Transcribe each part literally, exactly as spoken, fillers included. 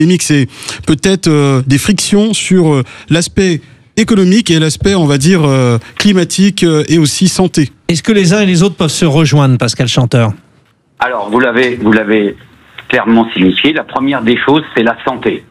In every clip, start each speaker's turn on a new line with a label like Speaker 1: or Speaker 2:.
Speaker 1: c'est peut-être euh, des frictions sur euh, l'aspect économique et l'aspect, on va dire, euh, climatique euh, et aussi santé.
Speaker 2: Est-ce que les uns et les autres peuvent se rejoindre, Pascal Chanteur ?
Speaker 3: Alors, vous l'avez, vous l'avez clairement signifié. La première des choses, c'est la santé.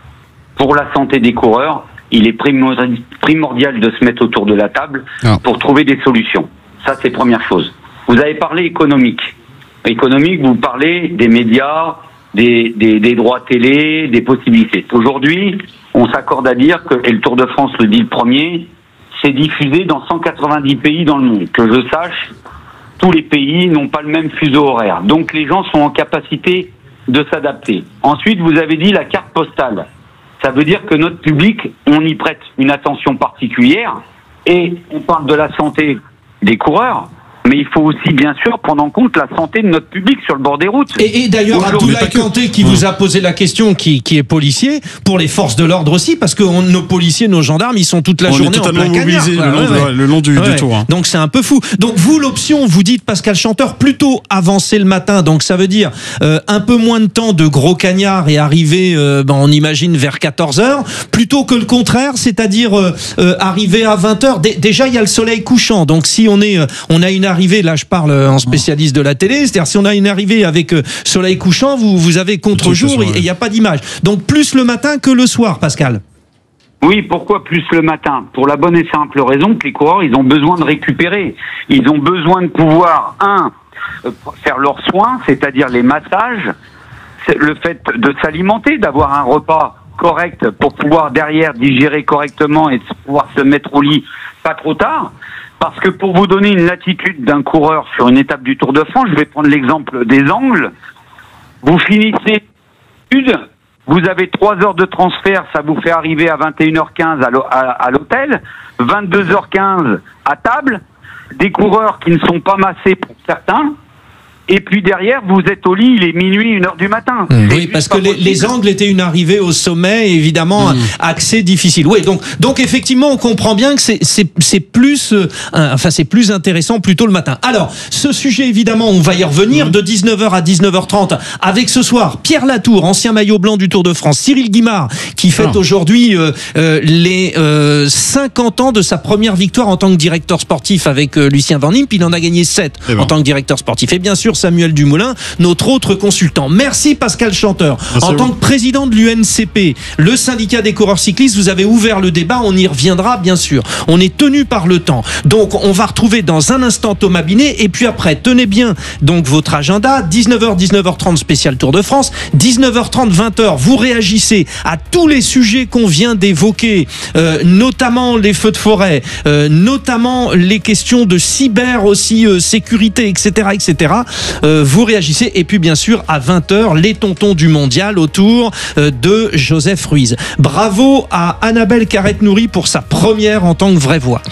Speaker 3: Pour la santé des coureurs, il est primordial de se mettre autour de la table ah. pour trouver des solutions. Ça, c'est première chose. Vous avez parlé économique. Économique, vous parlez des médias, des, des, des droits télé, des possibilités. Aujourd'hui, on s'accorde à dire que, et le Tour de France le dit le premier, c'est diffusé dans cent quatre-vingt-dix pays dans le monde. Que je sache, tous les pays n'ont pas le même fuseau horaire. Donc les gens sont en capacité de s'adapter. Ensuite, vous avez dit la carte postale. Ça veut dire que notre public, on y prête une attention particulière et on parle de la santé des coureurs. Mais il faut aussi, bien sûr, prendre en compte la santé de notre public sur le bord des routes.
Speaker 2: Et, et d'ailleurs, Abdoulaye Kanté, qui vous a posé la question, qui, qui est policier, pour les forces de l'ordre aussi, parce que on, nos policiers, nos gendarmes, ils sont toute la
Speaker 1: on
Speaker 2: journée
Speaker 1: en plein
Speaker 2: cagnard.
Speaker 1: mobilisés le,
Speaker 2: ouais,
Speaker 1: long,
Speaker 2: ouais.
Speaker 1: le long du,
Speaker 2: ouais.
Speaker 1: du tour. Hein.
Speaker 2: Donc c'est un peu fou. Donc vous, l'option, vous dites, Pascal Chanteur, plutôt avancer le matin. Donc ça veut dire euh, un peu moins de temps de gros cagnards et arriver, euh, ben, on imagine, vers quatorze heures, plutôt que le contraire, c'est-à-dire euh, euh, arriver à vingt heures. D- déjà, il y a le soleil couchant. Donc si on, est, euh, on a une arrivée, là je parle en spécialiste de la télé, c'est-à-dire si on a une arrivée avec euh, soleil couchant, vous, vous avez contre-jour et il n'y a pas d'image. Donc plus le matin que le soir, Pascal.
Speaker 3: Oui, pourquoi plus le matin ? Pour la bonne et simple raison que les coureurs, ils ont besoin de récupérer. Ils ont besoin de pouvoir, un, euh, faire leurs soins, c'est-à-dire les massages, c'est le fait de s'alimenter, d'avoir un repas correct pour pouvoir derrière digérer correctement et pouvoir se mettre au lit pas trop tard. Parce que pour vous donner une latitude d'un coureur sur une étape du Tour de France, je vais prendre l'exemple des angles. Vous finissez une, vous avez trois heures de transfert, ça vous fait arriver à vingt et une heures quinze à l'hôtel, vingt-deux heures quinze à table, des coureurs qui ne sont pas massés pour certains. Et puis derrière, vous êtes au lit, il est minuit, une heure du matin.
Speaker 2: Mmh. Oui, parce que les, les angles étaient une arrivée au sommet, évidemment, mmh. accès difficile. Oui, donc, donc effectivement, on comprend bien que c'est, c'est, c'est plus, euh, enfin, c'est plus intéressant plutôt le matin. Alors, ce sujet, évidemment, on va y revenir mmh. de dix-neuf heures à dix-neuf heures trente avec ce soir Pierre Latour, ancien maillot blanc du Tour de France, Cyril Guimard, qui fête ah. aujourd'hui euh, euh, les euh, cinquante ans de sa première victoire en tant que directeur sportif avec euh, Lucien Van Impe. Il en a gagné sept bon. en tant que directeur sportif. Et bien sûr, Samuel Dumoulin, notre autre consultant. Merci Pascal Chanteur. Merci en tant que président de l'U N C P, le syndicat des coureurs cyclistes, vous avez ouvert le débat, on y reviendra bien sûr. On est tenu par le temps. Donc on va retrouver dans un instant Thomas Binet et puis après, tenez bien donc votre agenda, dix-neuf heures, dix-neuf heures trente spécial Tour de France, dix-neuf heures trente, vingt heures, vous réagissez à tous les sujets qu'on vient d'évoquer, euh, notamment les feux de forêt, euh, notamment les questions de cyber aussi, euh, sécurité, et cetera, et cetera. Euh, vous réagissez et puis bien sûr à vingt heures les tontons du mondial autour euh, de Joseph Ruiz. Bravo à Annabelle Carrette-Nourri pour sa première en tant que vraie voix.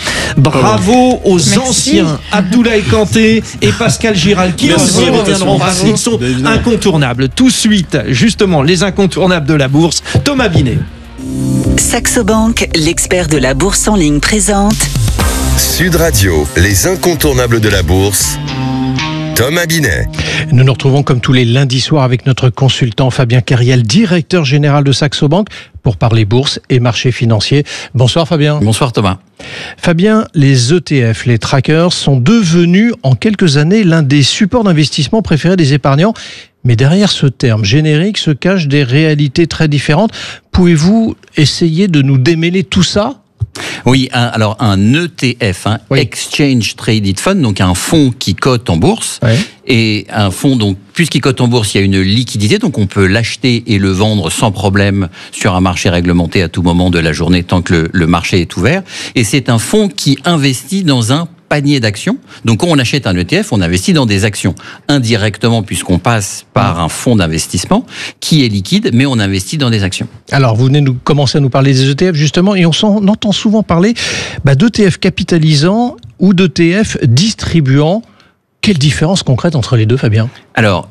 Speaker 2: Bravo aux Merci. anciens Abdoulaye Kanté et Pascal Giral qui Merci. aussi reviendront. Ils sont incontournables. Tout de suite, justement, les incontournables de la bourse. Thomas Binet.
Speaker 4: Saxo Bank, l'expert de la bourse en ligne présente
Speaker 5: Sud Radio, les incontournables de la bourse. Thomas Binet.
Speaker 6: Nous nous retrouvons comme tous les lundis soirs avec notre consultant Fabien Cariel, directeur général de Saxo Bank, pour parler bourse et marché financier. Bonsoir Fabien.
Speaker 7: Bonsoir Thomas.
Speaker 6: Fabien, les E T F, les trackers, sont devenus en quelques années l'un des supports d'investissement préférés des épargnants. Mais derrière ce terme générique se cachent des réalités très différentes. Pouvez-vous essayer de nous démêler tout ça ?
Speaker 7: Oui, un, alors un E T F, un oui. Exchange Traded Fund, donc un fonds qui cote en bourse, oui. et un fonds donc puisqu'il cote en bourse, il y a une liquidité, donc on peut l'acheter et le vendre sans problème sur un marché réglementé à tout moment de la journée tant que le, le marché est ouvert. Et c'est un fonds qui investit dans un panier d'actions. Donc quand on achète un E T F, on investit dans des actions indirectement puisqu'on passe par un fonds d'investissement qui est liquide, mais on investit dans des actions.
Speaker 6: Alors vous venez de commencer à nous parler des E T F justement, et on, on entend souvent parler bah, d'E T F capitalisant ou d'E T F distribuant. Quelle différence concrète entre les deux, Fabien ?
Speaker 7: Alors,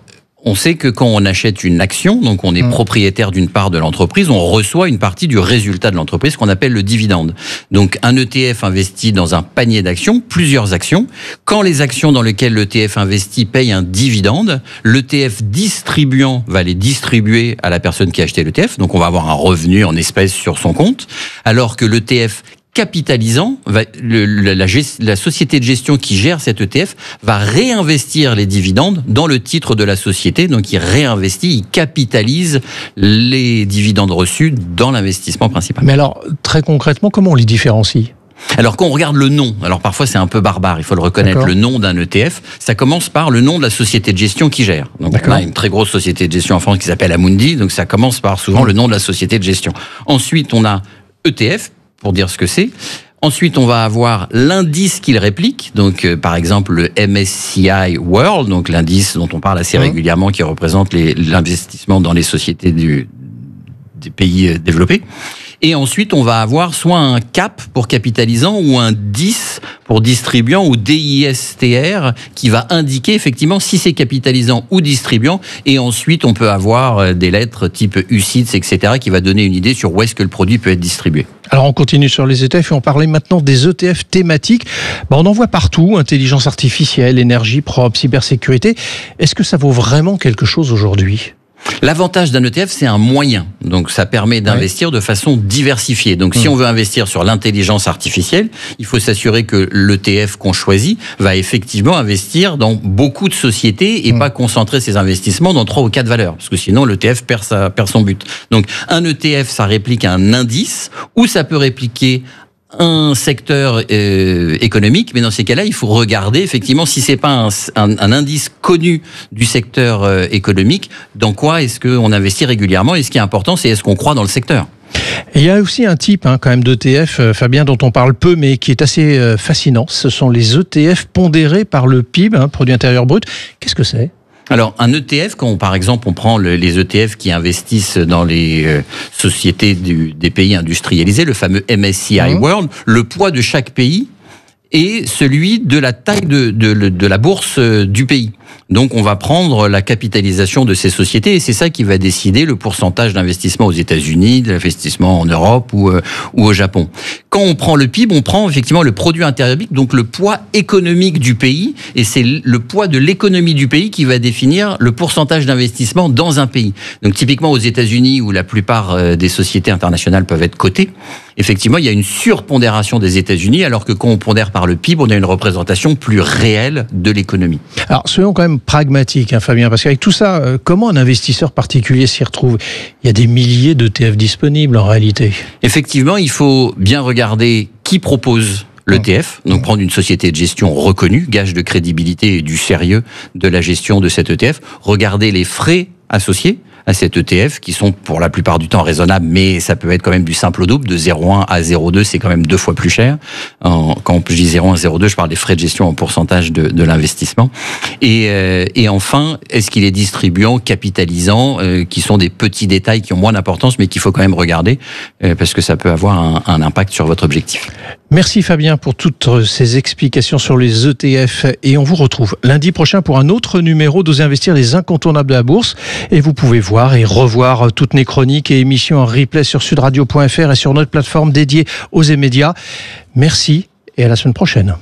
Speaker 7: On sait que quand on achète une action, donc on est mmh. propriétaire d'une part de l'entreprise, on reçoit une partie du résultat de l'entreprise, qu'on appelle le dividende. Donc un E T F investit dans un panier d'actions, plusieurs actions. Quand les actions dans lesquelles l'E T F investit payent un dividende, l'E T F distribuant va les distribuer à la personne qui a acheté l'E T F. Donc on va avoir un revenu en espèces sur son compte, alors que l'E T F capitalisant, va, le, la, la, la société de gestion qui gère cet E T F va réinvestir les dividendes dans le titre de la société. Donc il réinvestit, il capitalise les dividendes reçus dans l'investissement principal.
Speaker 6: Mais alors, très concrètement, comment on les différencie ?
Speaker 7: Alors quand on regarde le nom, alors parfois c'est un peu barbare, il faut le reconnaître, D'accord. le nom d'un E T F, ça commence par le nom de la société de gestion qui gère. Donc D'accord. on a une très grosse société de gestion en France qui s'appelle Amundi, donc ça commence par souvent mmh. le nom de la société de gestion. Ensuite on a E T F, pour dire ce que c'est. Ensuite, on va avoir l'indice qu'il réplique, donc euh, par exemple le M S C I World, donc l'indice dont on parle assez mmh. régulièrement, qui représente les, l'investissement dans les sociétés du, des pays développés. Et ensuite, on va avoir soit un cap pour capitalisant ou un dix pour distribuant ou D I S T R qui va indiquer effectivement si c'est capitalisant ou distribuant. Et ensuite, on peut avoir des lettres type U C I T S, et cetera qui va donner une idée sur où est-ce que le produit peut être distribué.
Speaker 6: Alors, on continue sur les E T F et on parlait maintenant des E T F thématiques. Ben, on en voit partout, intelligence artificielle, énergie propre, cybersécurité. Est-ce que ça vaut vraiment quelque chose aujourd'hui ?
Speaker 7: L'avantage d'un E T F, c'est un moyen. Donc, ça permet d'investir ouais. de façon diversifiée. Donc, mmh. si on veut investir sur l'intelligence artificielle, il faut s'assurer que l'E T F qu'on choisit va effectivement investir dans beaucoup de sociétés et mmh. pas concentrer ses investissements dans trois ou quatre valeurs. Parce que sinon, l'E T F perd, sa, perd son but. Donc, un E T F, ça réplique un indice ou ça peut répliquer un secteur euh, économique, mais dans ces cas-là, il faut regarder effectivement si c'est pas un, un, un indice connu du secteur euh, économique, dans quoi est-ce qu'on investit régulièrement, et ce qui est important, c'est est-ce qu'on croit dans le secteur.
Speaker 6: Et il y a aussi un type hein, quand même d'E T F, euh, Fabien, dont on parle peu, mais qui est assez euh, fascinant. Ce sont les E T F pondérés par le P I B, hein, produit intérieur brut. Qu'est-ce que c'est ?
Speaker 7: Alors, un E T F, quand on, par exemple on prend le, les E T F qui investissent dans les euh, sociétés du, des pays industrialisés, le fameux M S C I mmh. World, le poids de chaque pays est celui de la taille de, de, de, de la bourse du pays. Donc, on va prendre la capitalisation de ces sociétés et c'est ça qui va décider le pourcentage d'investissement aux États-Unis, de l'investissement en Europe ou, euh, ou au Japon. Quand on prend le P I B, on prend effectivement le produit intérieur brut, donc le poids économique du pays, et c'est le poids de l'économie du pays qui va définir le pourcentage d'investissement dans un pays. Donc, typiquement aux États-Unis, où la plupart des sociétés internationales peuvent être cotées, effectivement, il y a une surpondération des États-Unis, alors que quand on pondère par le P I B, on a une représentation plus réelle de l'économie.
Speaker 6: Alors, soyons quand même pragmatiques, hein, Fabien, parce qu'avec tout ça, euh, comment un investisseur particulier s'y retrouve ? Il y a des milliers d'E T F disponibles en réalité.
Speaker 7: Effectivement, il faut bien regarder qui propose l'E T F, donc prendre une société de gestion reconnue, gage de crédibilité et du sérieux de la gestion de cette E T F, regarder les frais associés à cette E T F, qui sont pour la plupart du temps raisonnables, mais ça peut être quand même du simple au double, de zéro virgule un à zéro virgule deux, c'est quand même deux fois plus cher. En, quand je dis zéro virgule un à zéro virgule deux, je parle des frais de gestion en pourcentage de, de l'investissement. Et, euh, et enfin, est-ce qu'il est distribuant, capitalisant, euh, qui sont des petits détails qui ont moins d'importance, mais qu'il faut quand même regarder, euh, parce que ça peut avoir un, un impact sur votre objectif.
Speaker 6: Merci Fabien pour toutes ces explications sur les E T F et on vous retrouve lundi prochain pour un autre numéro d'Oser investir, les incontournables de la bourse, et vous pouvez voir et revoir toutes mes chroniques et émissions en replay sur sudradio point f r et sur notre plateforme dédiée Oser Média. Merci et à la semaine prochaine.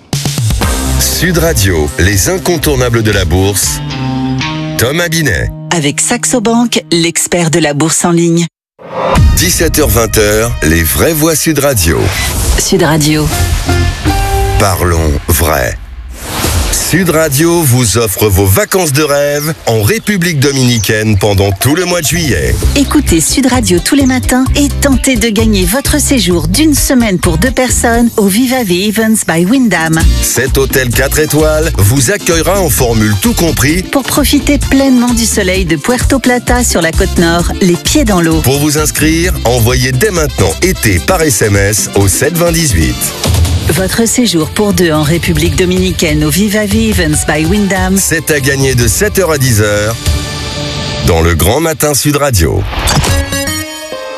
Speaker 5: Sud Radio, les incontournables de la bourse, Thomas Binet.
Speaker 4: Avec Saxo Bank, l'expert de la bourse en ligne.
Speaker 5: dix-sept heures vingt, les vraies voix Sud Radio.
Speaker 4: Sud Radio.
Speaker 5: Parlons vrai. Sud Radio vous offre vos vacances de rêve en République dominicaine pendant tout le mois de juillet.
Speaker 4: Écoutez Sud Radio tous les matins et tentez de gagner votre séjour d'une semaine pour deux personnes au Viva V Events by Wyndham.
Speaker 5: Cet hôtel quatre étoiles vous accueillera en formule tout compris
Speaker 4: pour profiter pleinement du soleil de Puerto Plata sur la côte nord, les pieds dans l'eau.
Speaker 5: Pour vous inscrire, envoyez dès maintenant été par S M S au sept vingt dix-huit.
Speaker 4: Votre séjour pour deux en République dominicaine au Viva V Events by Wyndham.
Speaker 5: C'est à gagner de sept heures à dix heures dans le Grand Matin Sud Radio.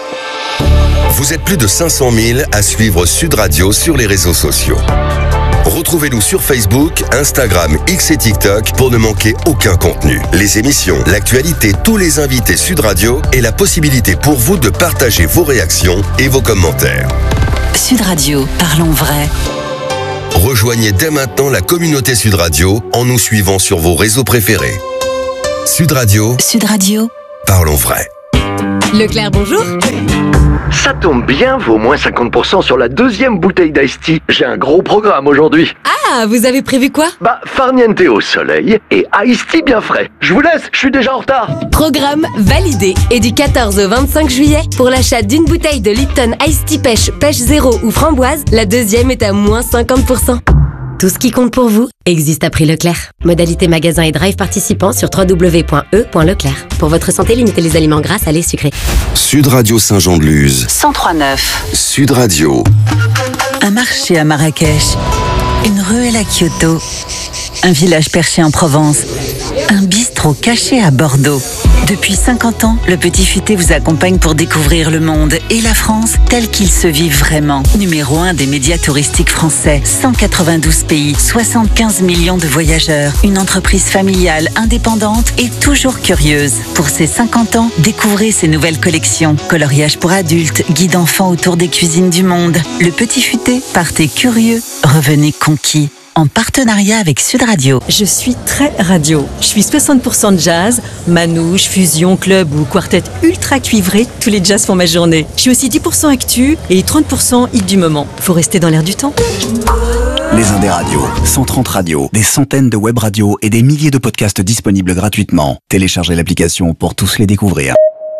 Speaker 5: Vous êtes plus de cinq cent mille à suivre Sud Radio sur les réseaux sociaux. Retrouvez-nous sur Facebook, Instagram, X et TikTok pour ne manquer aucun contenu. Les émissions, l'actualité, tous les invités Sud Radio et la possibilité pour vous de partager vos réactions et vos commentaires.
Speaker 4: Sud Radio, parlons vrai.
Speaker 5: Rejoignez dès maintenant la communauté Sud Radio en nous suivant sur vos réseaux préférés. Sud Radio.
Speaker 4: Sud Radio.
Speaker 5: Parlons vrai.
Speaker 8: Leclerc, bonjour.
Speaker 9: Ça tombe bien, vaut moins cinquante pour cent sur la deuxième bouteille d'Ice Tea. J'ai un gros programme aujourd'hui.
Speaker 8: Ah, vous avez prévu quoi?
Speaker 9: Bah, farniente au soleil et Ice Tea bien frais. Je vous laisse, je suis déjà en retard.
Speaker 8: Programme validé. Et du quatorze au vingt-cinq juillet, pour l'achat d'une bouteille de Lipton Ice Tea Pêche, Pêche Zéro ou Framboise, la deuxième est à moins cinquante pour cent. Tout ce qui compte pour vous existe à prix Leclerc. Modalité magasin et drive participants sur w w w point e point leclerc. Pour votre santé, limitez les aliments gras, salés, sucrés.
Speaker 5: Sud Radio Saint-Jean-de-Luz.
Speaker 4: cent trois neuf.
Speaker 5: Sud Radio.
Speaker 4: Un marché à Marrakech. Une ruelle à Kyoto. Un village perché en Provence. Un bistrot caché à Bordeaux. Depuis cinquante ans, le Petit Futé vous accompagne pour découvrir le monde et la France tel qu'il se vit vraiment. Numéro un des médias touristiques français, cent quatre-vingt-douze pays, soixante-quinze millions de voyageurs. Une entreprise familiale, indépendante et toujours curieuse. Pour ses cinquante ans, découvrez ses nouvelles collections. Coloriage pour adultes, guide enfants autour des cuisines du monde. Le Petit Futé, partez curieux, revenez conquis. En partenariat avec Sud Radio.
Speaker 10: Je suis très radio. Je suis soixante pour cent de jazz, manouche, fusion, club ou quartet ultra cuivré. Tous les jazz font ma journée. Je suis aussi dix pour cent actu et trente pour cent hit du moment. Faut rester dans l'air du temps.
Speaker 11: Les Indés Radios, cent trente radios, des centaines de web radios et des milliers de podcasts disponibles gratuitement. Téléchargez l'application pour tous les découvrir.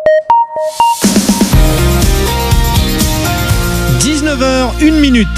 Speaker 2: dix-neuf heures, une minute.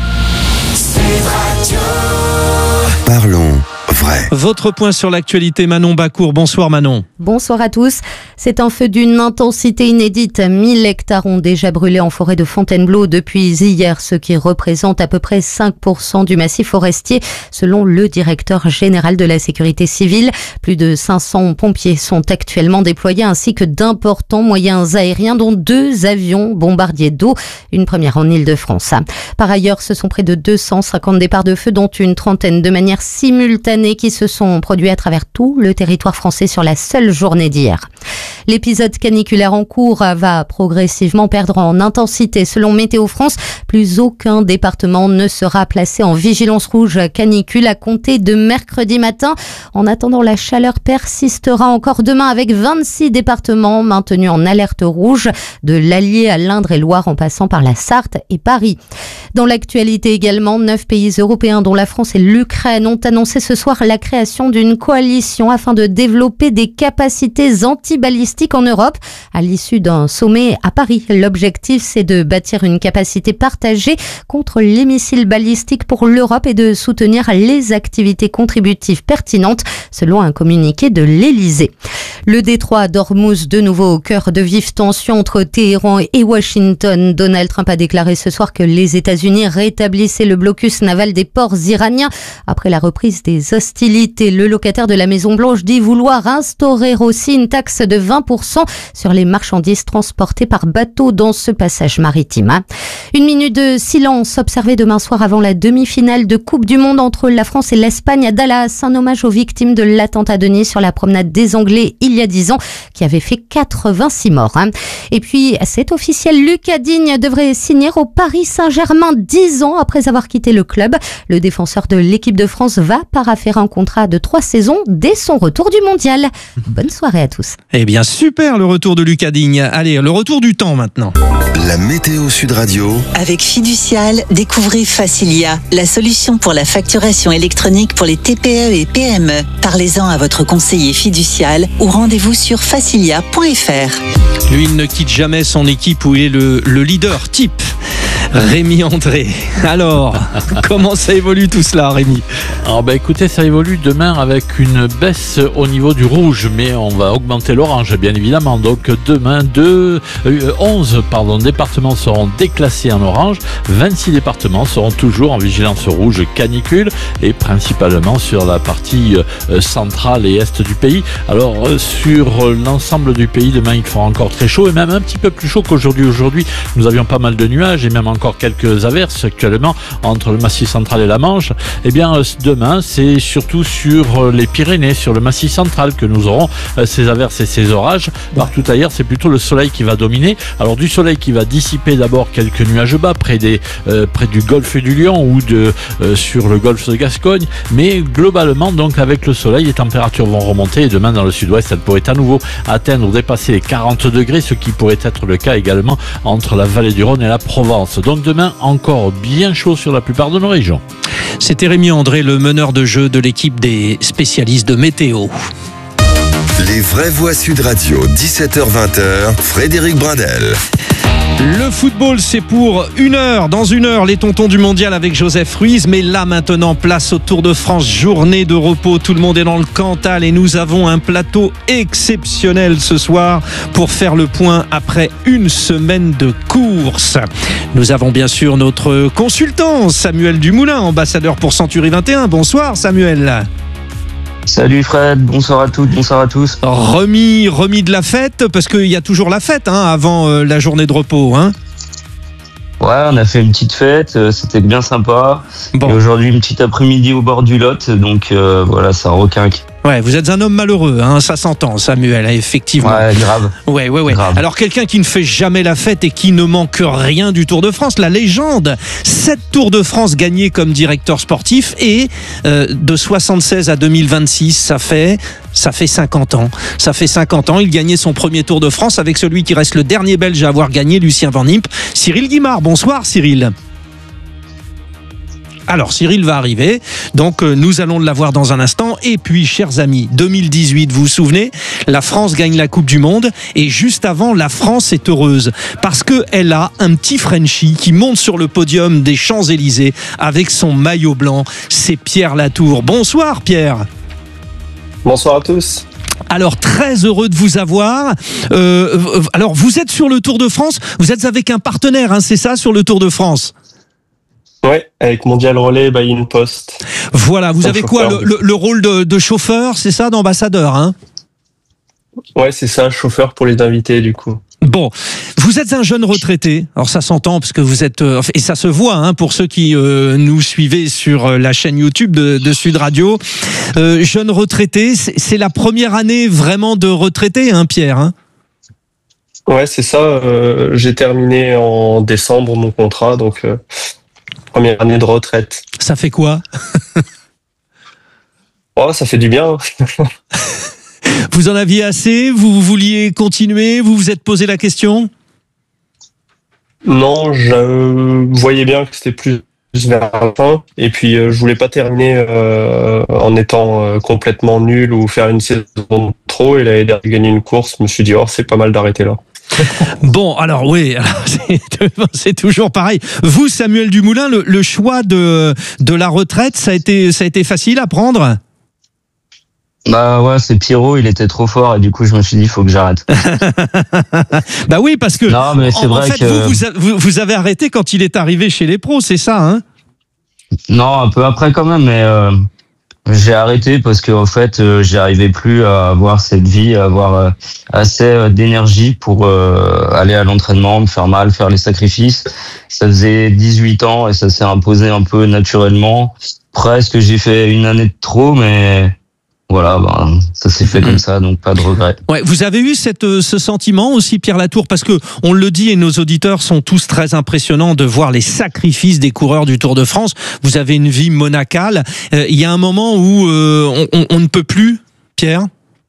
Speaker 5: Parlons vrai.
Speaker 2: Votre point sur l'actualité, Manon Bacour. Bonsoir Manon.
Speaker 12: Bonsoir à tous. C'est un feu d'une intensité inédite. mille hectares ont déjà brûlé en forêt de Fontainebleau depuis hier, ce qui représente à peu près cinq pour cent du massif forestier, selon le directeur général de la sécurité civile. Plus de cinq cents pompiers sont actuellement déployés, ainsi que d'importants moyens aériens, dont deux avions bombardiers d'eau, une première en Île-de-France. Par ailleurs, ce sont près de deux cent cinquante départs de feu, dont une trentaine de manière simultanée, qui se sont produits à travers tout le territoire français sur la seule journée d'hier. L'épisode caniculaire en cours va progressivement perdre en intensité. Selon Météo France, plus aucun département ne sera placé en vigilance rouge canicule à compter de mercredi matin. En attendant, la chaleur persistera encore demain avec vingt-six départements maintenus en alerte rouge, de l'Allier à l'Indre-et-Loire en passant par la Sarthe et Paris. Dans l'actualité également, neuf pays européens dont la France et l'Ukraine ont annoncé ce soir la création d'une coalition afin de développer des capacités antibalistiques en Europe. À l'issue d'un sommet à Paris, l'objectif c'est de bâtir une capacité partagée contre les missiles balistiques pour l'Europe et de soutenir les activités contributives pertinentes, selon un communiqué de l'Élysée. Le détroit d'Ormuz, de nouveau au cœur de vives tensions entre Téhéran et Washington. Donald Trump a déclaré ce soir que les États-Unis rétablissaient le blocus naval des ports iraniens après la reprise des hostilités. Le locataire de la Maison-Blanche dit vouloir instaurer aussi une taxe de vingt pour cent sur les marchandises transportées par bateau dans ce passage maritime. Une minute de silence observée demain soir avant la demi-finale de Coupe du Monde entre la France et l'Espagne à Dallas. Un hommage aux victimes de l'attentat de Nice sur la promenade des Anglais il y a dix ans, qui avait fait quatre-vingt-six morts. Et puis, c'est officiel, Lucas Digne devrait signer au Paris Saint-Germain dix ans après avoir quitté le club. Le défenseur de l'équipe de France va paraffer un contrat de trois saisons dès son retour du mondial. Bonne soirée à tous.
Speaker 2: Eh bien, super le retour de Lucas Digne. Allez, le retour du temps maintenant.
Speaker 5: La météo Sud Radio.
Speaker 4: Avec Fiducial, découvrez Facilia, la solution pour la facturation électronique pour les T P E et P M E. Parlez-en à votre conseiller fiducial ou rendez-vous sur facilia point f r.
Speaker 2: Lui, il ne quitte jamais son équipe où il est le, le leader type. Rémi André. Alors, comment ça évolue tout cela, Rémi?
Speaker 13: Alors, bah, écoutez, ça évolue demain avec une baisse au niveau du rouge, mais on va augmenter l'orange, bien évidemment. Donc, demain, deux, euh, onze pardon, départements seront déclassés en orange, vingt-six départements seront toujours en vigilance rouge canicule, et principalement sur la partie euh, centrale et est du pays. Alors, euh, sur l'ensemble du pays, demain, il fera encore très chaud, et même un petit peu plus chaud qu'aujourd'hui. Aujourd'hui, nous avions pas mal de nuages, et même encore encore quelques averses actuellement entre le Massif central et la Manche. Eh bien, euh, demain, c'est surtout sur les Pyrénées, sur le Massif central que nous aurons euh, ces averses et ces orages. Partout ailleurs, c'est plutôt le soleil qui va dominer. Alors, du soleil qui va dissiper d'abord quelques nuages bas près, des, euh, près du golfe du Lion ou de, euh, sur le golfe de Gascogne. Mais globalement, donc, avec le soleil, les températures vont remonter et demain, dans le sud-ouest, elles pourraient à nouveau atteindre ou dépasser les quarante degrés, ce qui pourrait être le cas également entre la vallée du Rhône et la Provence. Donc demain, encore bien chaud sur la plupart de nos régions.
Speaker 2: C'était Rémi André, le meneur de jeu de l'équipe des spécialistes de météo.
Speaker 5: Les vraies voix Sud Radio, dix-sept heures vingt, Frédéric Brindel.
Speaker 2: Le football, c'est pour une heure. Dans une heure, les tontons du mondial avec Joseph Ruiz. Mais là, maintenant, place au Tour de France. Journée de repos. Tout le monde est dans le Cantal. Et nous avons un plateau exceptionnel ce soir pour faire le point après une semaine de course. Nous avons bien sûr notre consultant, Samuel Dumoulin, ambassadeur pour Century vingt et un. Bonsoir, Samuel.
Speaker 14: Salut Fred, bonsoir à toutes, bonsoir à tous.
Speaker 2: Remis, remis de la fête, parce qu'il y a toujours la fête hein, avant euh, la journée de repos. Hein.
Speaker 14: Ouais, on a fait une petite fête, euh, c'était bien sympa. Bon. Et aujourd'hui, une petite après-midi au bord du Lot, donc euh, voilà, ça requinque.
Speaker 2: Ouais, vous êtes un homme malheureux, hein, ça s'entend, Samuel, effectivement.
Speaker 14: Ouais, grave.
Speaker 2: Ouais, ouais, ouais.
Speaker 14: Grave.
Speaker 2: Alors, quelqu'un qui ne fait jamais la fête et qui ne manque rien du Tour de France, la légende. Sept Tours de France gagnés comme directeur sportif et euh, de soixante-seize à deux mille vingt-six, ça fait, ça fait cinquante ans. Ça fait cinquante ans, il gagnait son premier Tour de France avec celui qui reste le dernier Belge à avoir gagné, Lucien Van Impe, Cyril Guimard. Bonsoir, Cyril. Alors Cyril va arriver, donc euh, nous allons l'avoir dans un instant. Et puis chers amis, deux mille dix-huit, vous vous souvenez, la France gagne la Coupe du Monde et juste avant, la France est heureuse parce qu'elle a un petit Frenchie qui monte sur le podium des Champs-Élysées avec son maillot blanc, c'est Pierre Latour. Bonsoir Pierre.
Speaker 15: Bonsoir à tous.
Speaker 2: Alors très heureux de vous avoir. Euh, alors vous êtes sur le Tour de France, vous êtes avec un partenaire, hein, c'est ça, sur le Tour de France?
Speaker 15: Ouais, avec Mondial Relais by InPost.
Speaker 2: Voilà, vous avez quoi, le, le, le rôle de, de chauffeur, c'est ça, d'ambassadeur, hein?
Speaker 15: Ouais, c'est ça, chauffeur pour les invités, du coup.
Speaker 2: Bon, vous êtes un jeune retraité, alors ça s'entend parce que vous êtes, euh, et ça se voit hein, pour ceux qui euh, nous suivaient sur la chaîne YouTube de, de Sud Radio. Euh, jeune retraité, c'est, c'est la première année vraiment de retraité, hein, Pierre, hein?
Speaker 15: Ouais, c'est ça, euh, j'ai terminé en décembre mon contrat, donc... Euh... Première année de retraite.
Speaker 2: Ça fait quoi?
Speaker 15: Oh, ça fait du bien.
Speaker 2: Vous en aviez assez? Vous vouliez continuer? Vous vous êtes posé la question?
Speaker 15: Non, je voyais bien que c'était plus vers la fin. Et puis, euh, je voulais pas terminer euh, en étant euh, complètement nul ou faire une saison de trop. Et l'année dernière, gagner une course, je me suis dit, oh, c'est pas mal d'arrêter là.
Speaker 2: Bon, alors oui, alors c'est, c'est toujours pareil. Vous, Samuel Dumoulin, le, le choix de, de la retraite, ça a été, ça a été facile à prendre?
Speaker 14: Bah ouais, c'est Pierrot, il était trop fort et du coup je me suis dit il faut que j'arrête.
Speaker 2: Bah oui, parce que
Speaker 14: non, mais c'est
Speaker 2: en,
Speaker 14: vrai
Speaker 2: en fait,
Speaker 14: que...
Speaker 2: vous, vous, vous avez arrêté quand il est arrivé chez les pros, c'est ça, hein?
Speaker 14: Non, un peu après quand même, mais euh, j'ai arrêté parce que en fait, euh, j'arrivais plus à avoir cette vie, à avoir euh, assez euh, d'énergie pour euh, aller à l'entraînement, me faire mal, faire les sacrifices. Ça faisait dix-huit ans et ça s'est imposé un peu naturellement. Presque, j'ai fait une année de trop, mais voilà, ben, ça s'est fait comme ça, donc pas de regret.
Speaker 2: Ouais, vous avez eu cette, ce sentiment aussi, Pierre Latour, parce que on le dit et nos auditeurs sont tous très impressionnants de voir les sacrifices des coureurs du Tour de France. Vous avez une vie monacale. Euh, il y a un moment où euh, on, on, on ne peut plus, Pierre?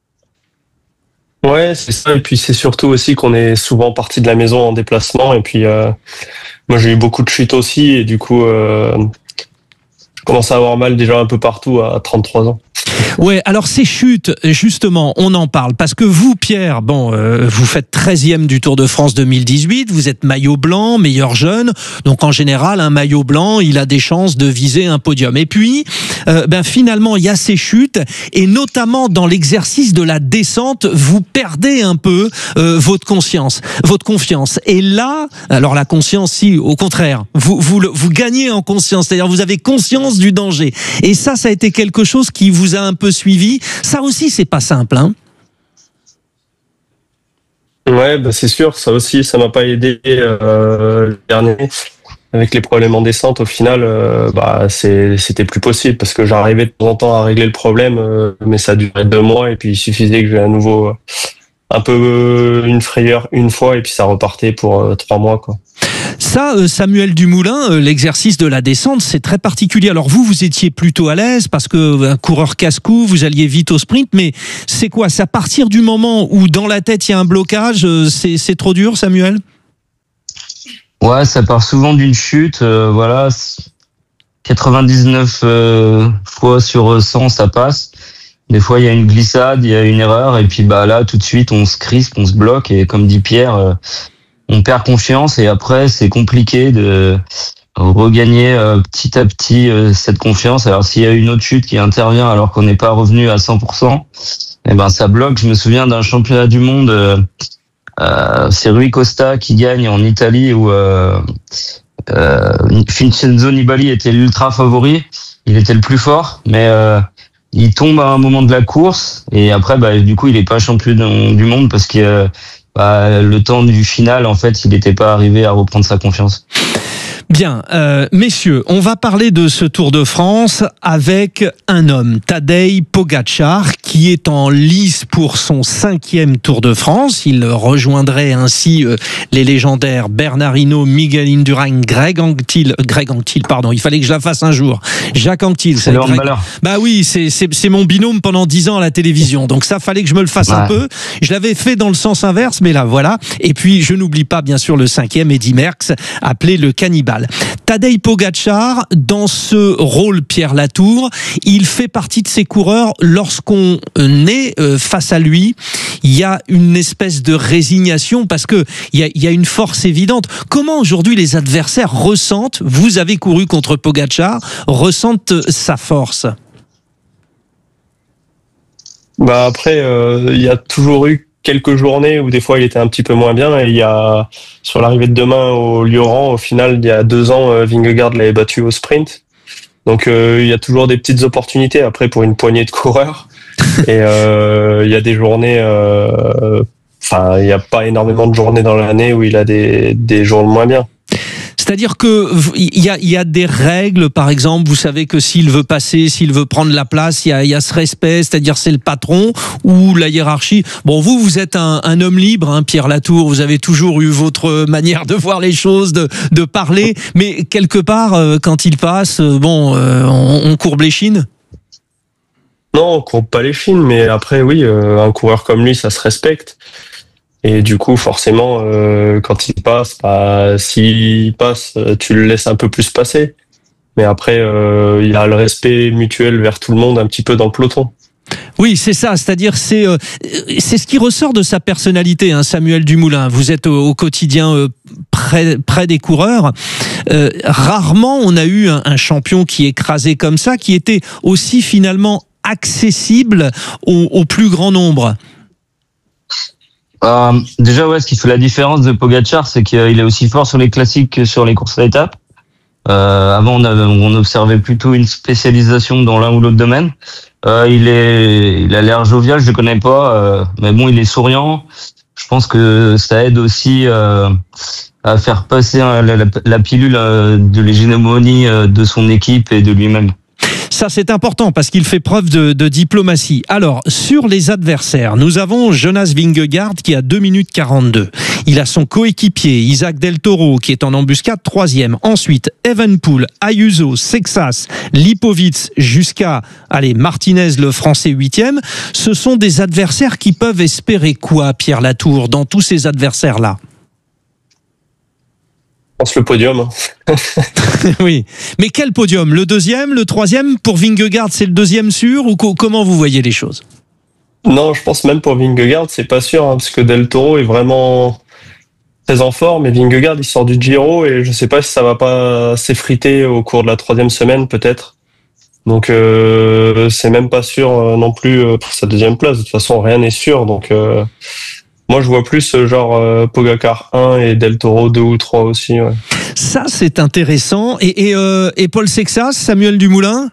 Speaker 15: Ouais, c'est ça. Et puis c'est surtout aussi qu'on est souvent parti de la maison en déplacement. Et puis euh, moi j'ai eu beaucoup de chutes aussi, et du coup euh, je commence à avoir mal déjà un peu partout à trente-trois ans.
Speaker 2: Ouais, alors ces chutes, justement, on en parle parce que vous, Pierre, bon, euh, vous faites treizième du Tour de France deux mille dix-huit, vous êtes maillot blanc, meilleur jeune, donc en général, un maillot blanc, il a des chances de viser un podium. Et puis, euh, ben finalement, il y a ces chutes, et notamment dans l'exercice de la descente, vous perdez un peu euh, votre conscience, votre confiance. Et là, alors la conscience, si, au contraire, vous vous vous gagnez en conscience, c'est-à-dire vous avez conscience du danger. Et ça, ça a été quelque chose qui vous a un peu suivi. Ça aussi, c'est pas simple, hein?
Speaker 15: Ouais, bah c'est sûr, ça aussi, ça m'a pas aidé euh, le dernier. avec les problèmes en descente, au final, euh, bah, c'est, c'était plus possible parce que j'arrivais de temps en temps à régler le problème, euh, mais ça durait deux mois et puis il suffisait que j'ai à nouveau euh, un peu euh, une frayeur une fois et puis ça repartait pour euh, trois mois, quoi.
Speaker 2: Ça, euh, Samuel Dumoulin, euh, l'exercice de la descente, c'est très particulier. Alors vous, vous étiez plutôt à l'aise parce que un coureur casse-cou, vous alliez vite au sprint, mais c'est quoi? C'est à partir du moment où dans la tête il y a un blocage, euh, c'est, c'est trop dur, Samuel?
Speaker 14: Ouais, ça part souvent d'une chute, euh, voilà, quatre-vingt-dix-neuf euh, fois sur cent, ça passe. Des fois, il y a une glissade, il y a une erreur, et puis bah là, tout de suite, on se crispe, on se bloque, et comme dit Pierre, euh, on perd confiance, et après, c'est compliqué de regagner euh, petit à petit euh, cette confiance. Alors, s'il y a une autre chute qui intervient alors qu'on n'est pas revenu à cent pour cent, eh ben ça bloque. Je me souviens d'un championnat du monde. Euh, Euh, c'est Rui Costa qui gagne en Italie où euh, euh, Vincenzo Nibali était l'ultra favori, il était le plus fort, mais euh, il tombe à un moment de la course et après bah, du coup il est pas champion du monde parce que euh, bah, le temps du final en fait il n'était pas arrivé à reprendre sa confiance.
Speaker 2: Bien, euh, messieurs, on va parler de ce Tour de France avec un homme, Tadej Pogačar, qui est en lice pour son cinquième Tour de France. Il rejoindrait ainsi euh, les légendaires Bernard Hinault, Miguel Indurain, Greg Anquetil, Greg Anquetil, pardon, il fallait que je la fasse un jour. Jacques Anquetil, c'est, c'est le Greg... Bah oui, c'est, c'est, c'est mon binôme pendant dix ans à la télévision, donc ça fallait que je me le fasse ouais. un peu. Je l'avais fait dans le sens inverse, mais là voilà. Et puis je n'oublie pas bien sûr le cinquième, Eddy Merckx, appelé le cannibale. Tadej Pogačar, dans ce rôle Pierre Latour, il fait partie de ces coureurs, lorsqu'on est face à lui, il y a une espèce de résignation parce que il y a, il y a une force évidente. Comment aujourd'hui les adversaires ressentent, vous avez couru contre Pogačar, ressentent sa force?
Speaker 15: Bah après, euh, il y a toujours eu quelques journées où des fois il était un petit peu moins bien et il y a sur l'arrivée de demain au Lioran, au final il y a deux ans euh, Vingegaard l'avait battu au sprint, donc euh, il y a toujours des petites opportunités après pour une poignée de coureurs et euh, il y a des journées euh, enfin il n'y a pas énormément de journées dans l'année où il a des, des jours moins bien.
Speaker 2: C'est-à-dire que il y a, il y a des règles, par exemple, vous savez que s'il veut passer, s'il veut prendre la place, il y a, il y a ce respect, c'est-à-dire c'est le patron ou la hiérarchie. Bon, vous, vous êtes un, un homme libre, hein, Pierre Latour, vous avez toujours eu votre manière de voir les choses, de, de parler, mais quelque part, quand il passe, bon, on, on courbe les chines.
Speaker 15: Non, on courbe pas les chines, mais après, oui, euh, un coureur comme lui, ça se respecte. Et du coup, forcément, euh, quand il passe, bah, s'il passe, tu le laisses un peu plus passer. Mais après, euh, il y a le respect mutuel vers tout le monde, un petit peu dans le peloton.
Speaker 2: Oui, c'est ça, c'est-à-dire c'est euh, c'est ce qui ressort de sa personnalité, hein, Samuel Dumoulin. Vous êtes au, au quotidien euh, près près des coureurs. Euh, rarement on a eu un, un champion qui écrasait comme ça, qui était aussi finalement accessible au, au plus grand nombre.
Speaker 14: Euh, déjà, ouais, ce qui fait la différence de Pogačar, c'est qu'il est aussi fort sur les classiques que sur les courses à étapes. Euh, avant, on, avait, on observait plutôt une spécialisation dans l'un ou l'autre domaine. Euh, il est, il a l'air jovial, je le connais pas, euh, mais bon, il est souriant. Je pense que ça aide aussi euh, à faire passer la, la, la pilule de l'hégémonie de son équipe et de lui-même.
Speaker 2: Ça, c'est important parce qu'il fait preuve de, de diplomatie. Alors, sur les adversaires, nous avons Jonas Vingegaard qui a deux minutes quarante-deux. Il a son coéquipier, Isaac Del Toro, qui est en embuscade, troisième. Ensuite, Evenepoel, Ayuso, Sexas, Lipovic, jusqu'à, allez, Martinez, le français, huitième. Ce sont des adversaires qui peuvent espérer quoi, Pierre Latour, dans tous ces adversaires-là?
Speaker 15: Je pense le podium.
Speaker 2: Oui, mais quel podium? Le deuxième, le troisième? Pour Vingegaard, c'est le deuxième sûr ou co- comment vous voyez les choses?
Speaker 15: Non, je pense même pour Vingegaard, c'est pas sûr, hein, parce que Del Toro est vraiment très en forme, et Vingegaard, il sort du Giro, et je sais pas si ça va pas s'effriter au cours de la troisième semaine, peut-être. Donc, euh, c'est même pas sûr euh, non plus euh, pour sa deuxième place. De toute façon, rien n'est sûr, donc... Euh, moi, je vois plus genre euh, Pogačar un et Del Toro deux ou trois aussi. Ouais.
Speaker 2: Ça, c'est intéressant. Et, et, euh, et Paul Sexas, Samuel Dumoulin?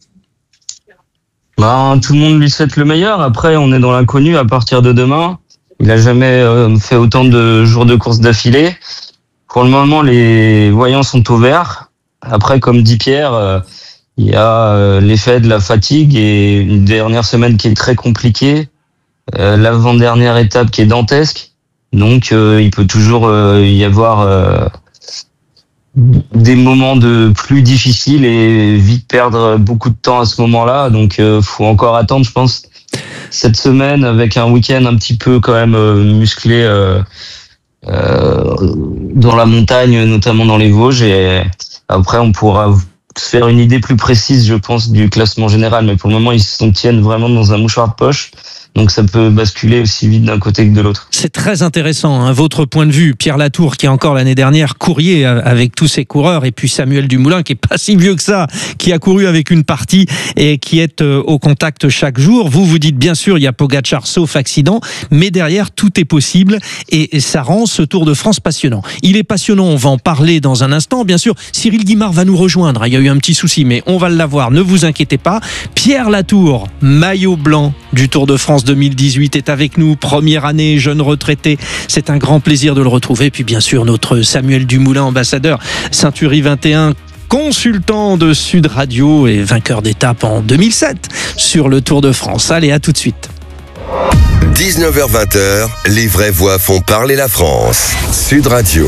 Speaker 14: Ben, tout le monde lui souhaite le meilleur. Après, on est dans l'inconnu à partir de demain. Il a jamais euh, fait autant de jours de course d'affilée. pour le moment, les voyants sont au vert. Après, comme dit Pierre, euh, il y a euh, l'effet de la fatigue et une dernière semaine qui est très compliquée. Euh, l'avant-dernière étape qui est dantesque. Donc, euh, il peut toujours euh, y avoir euh, des moments de plus difficiles et vite perdre beaucoup de temps à ce moment-là. Donc, euh, faut encore attendre, je pense, cette semaine avec un week-end un petit peu quand même euh, musclé euh, euh, dans la montagne, notamment dans les Vosges. Et après, on pourra se faire une idée plus précise, je pense, du classement général. Mais pour le moment, ils s'en tiennent vraiment dans un mouchoir de poche. Donc ça peut basculer aussi vite d'un côté que de l'autre.
Speaker 2: C'est très intéressant, hein, votre point de vue. Pierre Latour, qui encore l'année dernière courier avec tous ses coureurs, et puis Samuel Dumoulin, qui est pas si vieux que ça, qui a couru avec une partie et qui est au contact chaque jour. Vous vous dites bien sûr, il y a Pogacar sauf accident, mais derrière tout est possible et ça rend ce Tour de France passionnant. Il est passionnant, on va en parler dans un instant. Bien sûr, Cyril Guimard va nous rejoindre. Il y a eu un petit souci, mais on va l'avoir. Ne vous inquiétez pas. Pierre Latour, maillot blanc du Tour de France deux mille dix-huit, est avec nous, première année, jeune retraité. C'est un grand plaisir de le retrouver. Puis bien sûr, notre Samuel Dumoulin, ambassadeur Century vingt et un, consultant de Sud Radio et vainqueur d'étape en deux mille sept sur le Tour de France. Allez, à tout de suite.
Speaker 5: dix-neuf heures vingt, les vraies voix font parler la France. Sud Radio.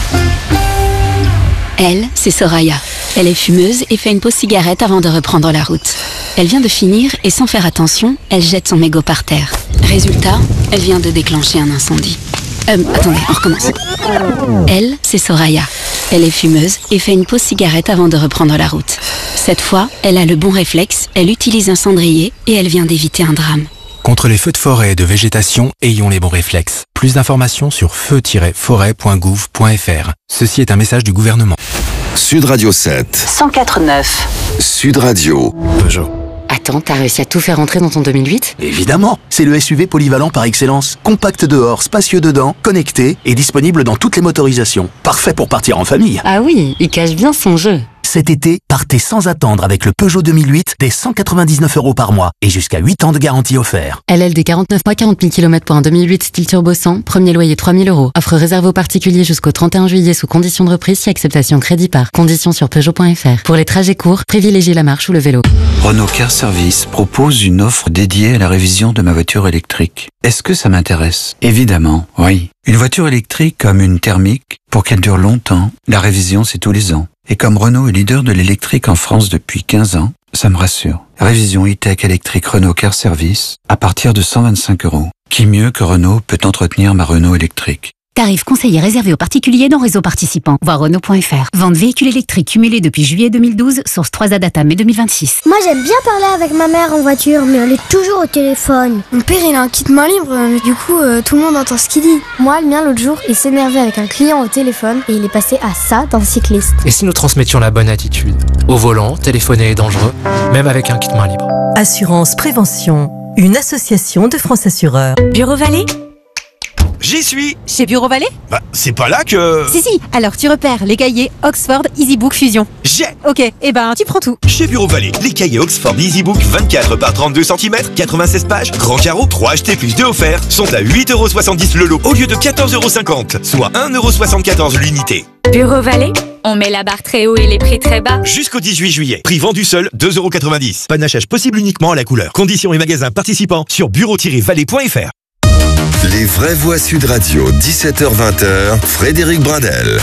Speaker 16: Elle, c'est Soraya. Elle est fumeuse et fait une pause cigarette avant de reprendre la route. Elle vient de finir et sans faire attention, elle jette son mégot par terre. Résultat, elle vient de déclencher un incendie. Euh, attendez, on recommence. Elle, c'est Soraya. Elle est fumeuse et fait une pause cigarette avant de reprendre la route. Cette fois, elle a le bon réflexe, elle utilise un cendrier et elle vient d'éviter un drame.
Speaker 17: Contre les feux de forêt et de végétation, ayons les bons réflexes. Plus d'informations sur feu tiret forêt point gouv point f r. Ceci est un message du gouvernement.
Speaker 5: Sud Radio sept.
Speaker 4: cent quatre neuf.
Speaker 5: Sud Radio.
Speaker 17: Peugeot.
Speaker 16: Attends, t'as réussi à tout faire entrer dans ton deux mille huit ?
Speaker 18: Évidemment, c'est le S U V polyvalent par excellence. Compact dehors, spacieux dedans, connecté et disponible dans toutes les motorisations. Parfait pour partir en famille.
Speaker 16: Ah oui, il cache bien son jeu.
Speaker 18: Cet été, partez sans attendre avec le Peugeot deux mille huit dès cent quatre-vingt-dix-neuf euros par mois et jusqu'à huit ans de garantie offert.
Speaker 16: L L D quarante-neuf mois, quarante mille kilomètres pour un deux mille huit style turbo cent, premier loyer trois mille euros. Offre réservée aux particuliers jusqu'au trente et un juillet sous condition de reprise si acceptation crédit par. Conditions sur Peugeot point f r. Pour les trajets courts, privilégiez la marche ou le vélo.
Speaker 19: Renault Car Service propose une offre dédiée à la révision de ma voiture électrique. Est-ce que ça m'intéresse ? Évidemment, oui. Une voiture électrique comme une thermique, pour qu'elle dure longtemps, la révision c'est tous les ans. Et comme Renault est leader de l'électrique en France depuis quinze ans, ça me rassure. Révision e-tech électrique Renault Car Service à partir de cent vingt-cinq euros. Qui mieux que Renault peut entretenir ma Renault électrique ?
Speaker 20: Tarif conseillé réservé aux particuliers dans réseau participant. Voir Renault point f r. Vente véhicule électrique cumulé depuis juillet deux mille douze, source trois A Data mai deux mille vingt-six.
Speaker 21: Moi j'aime bien parler avec ma mère en voiture, mais elle est toujours au téléphone. Mon père il a un kit main libre, mais du coup euh, tout le monde entend ce qu'il dit. Moi le mien l'autre jour, il s'énervait avec un client au téléphone et il est passé à ça d'un cycliste.
Speaker 22: Et si nous transmettions la bonne attitude ? Au volant, téléphoner est dangereux, même avec un kit main libre.
Speaker 23: Assurance Prévention, une association de France Assureurs.
Speaker 20: Bureau Vallée ?
Speaker 24: J'y suis.
Speaker 20: Chez Bureau Vallée ?
Speaker 24: Bah, c'est pas là que...
Speaker 20: Si, si, alors tu repères les cahiers Oxford EasyBook Fusion.
Speaker 24: J'ai.
Speaker 20: Ok, et eh ben tu prends tout.
Speaker 24: Chez Bureau Vallée, les cahiers Oxford EasyBook vingt-quatre par trente-deux centimètres, quatre-vingt-seize pages, grand carreau, trois achetés plus deux offerts, sont à huit euros soixante-dix le lot au lieu de quatorze euros cinquante, soit un euro soixante-quatorze l'unité.
Speaker 8: Bureau Vallée, on met la barre très haut et les prix très bas.
Speaker 24: Jusqu'au dix-huit juillet, prix vendu seul, deux euros quatre-vingt-dix. Panachage possible uniquement à la couleur. Conditions et magasins participants sur bureau tiret vallée point f r.
Speaker 5: Les vraies voix Sud Radio, dix-sept heures vingt, Frédéric Brindel.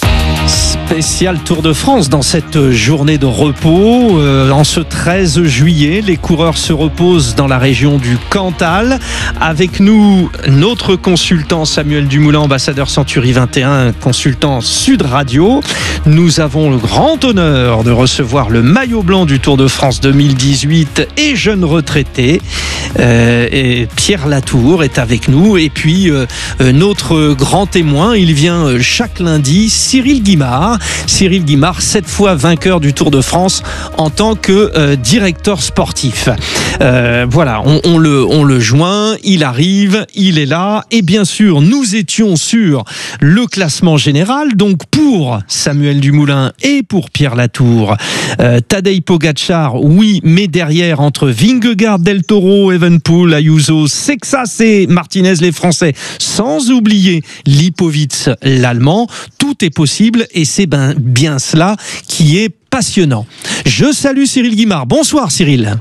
Speaker 2: Spécial Tour de France dans cette journée de repos. Euh, en ce treize juillet, les coureurs se reposent dans la région du Cantal. Avec nous, notre consultant Samuel Dumoulin, ambassadeur Century vingt et un, consultant Sud Radio. Nous avons le grand honneur de recevoir le maillot blanc du Tour de France deux mille dix-huit et jeune retraité. Euh, et Pierre Latour est avec nous. Et puis, euh, notre grand témoin, il vient chaque lundi, Cyril Guimard. Cyril Guimard, sept fois vainqueur du Tour de France en tant que euh, directeur sportif. Euh, voilà, on, on, le, on le joint, il arrive, il est là. Et bien sûr, nous étions sur le classement général. Donc pour Samuel Dumoulin et pour Pierre Latour, euh, Tadej Pogačar, oui, mais derrière, entre Vingegaard, Del Toro, Evenepoel, Ayuso, Sexas et Martinez, les Français, sans oublier Lipovic, l'Allemand, tout est possible et c'est ben, bien cela qui est passionnant. Je salue Cyril Guimard. Bonsoir Cyril.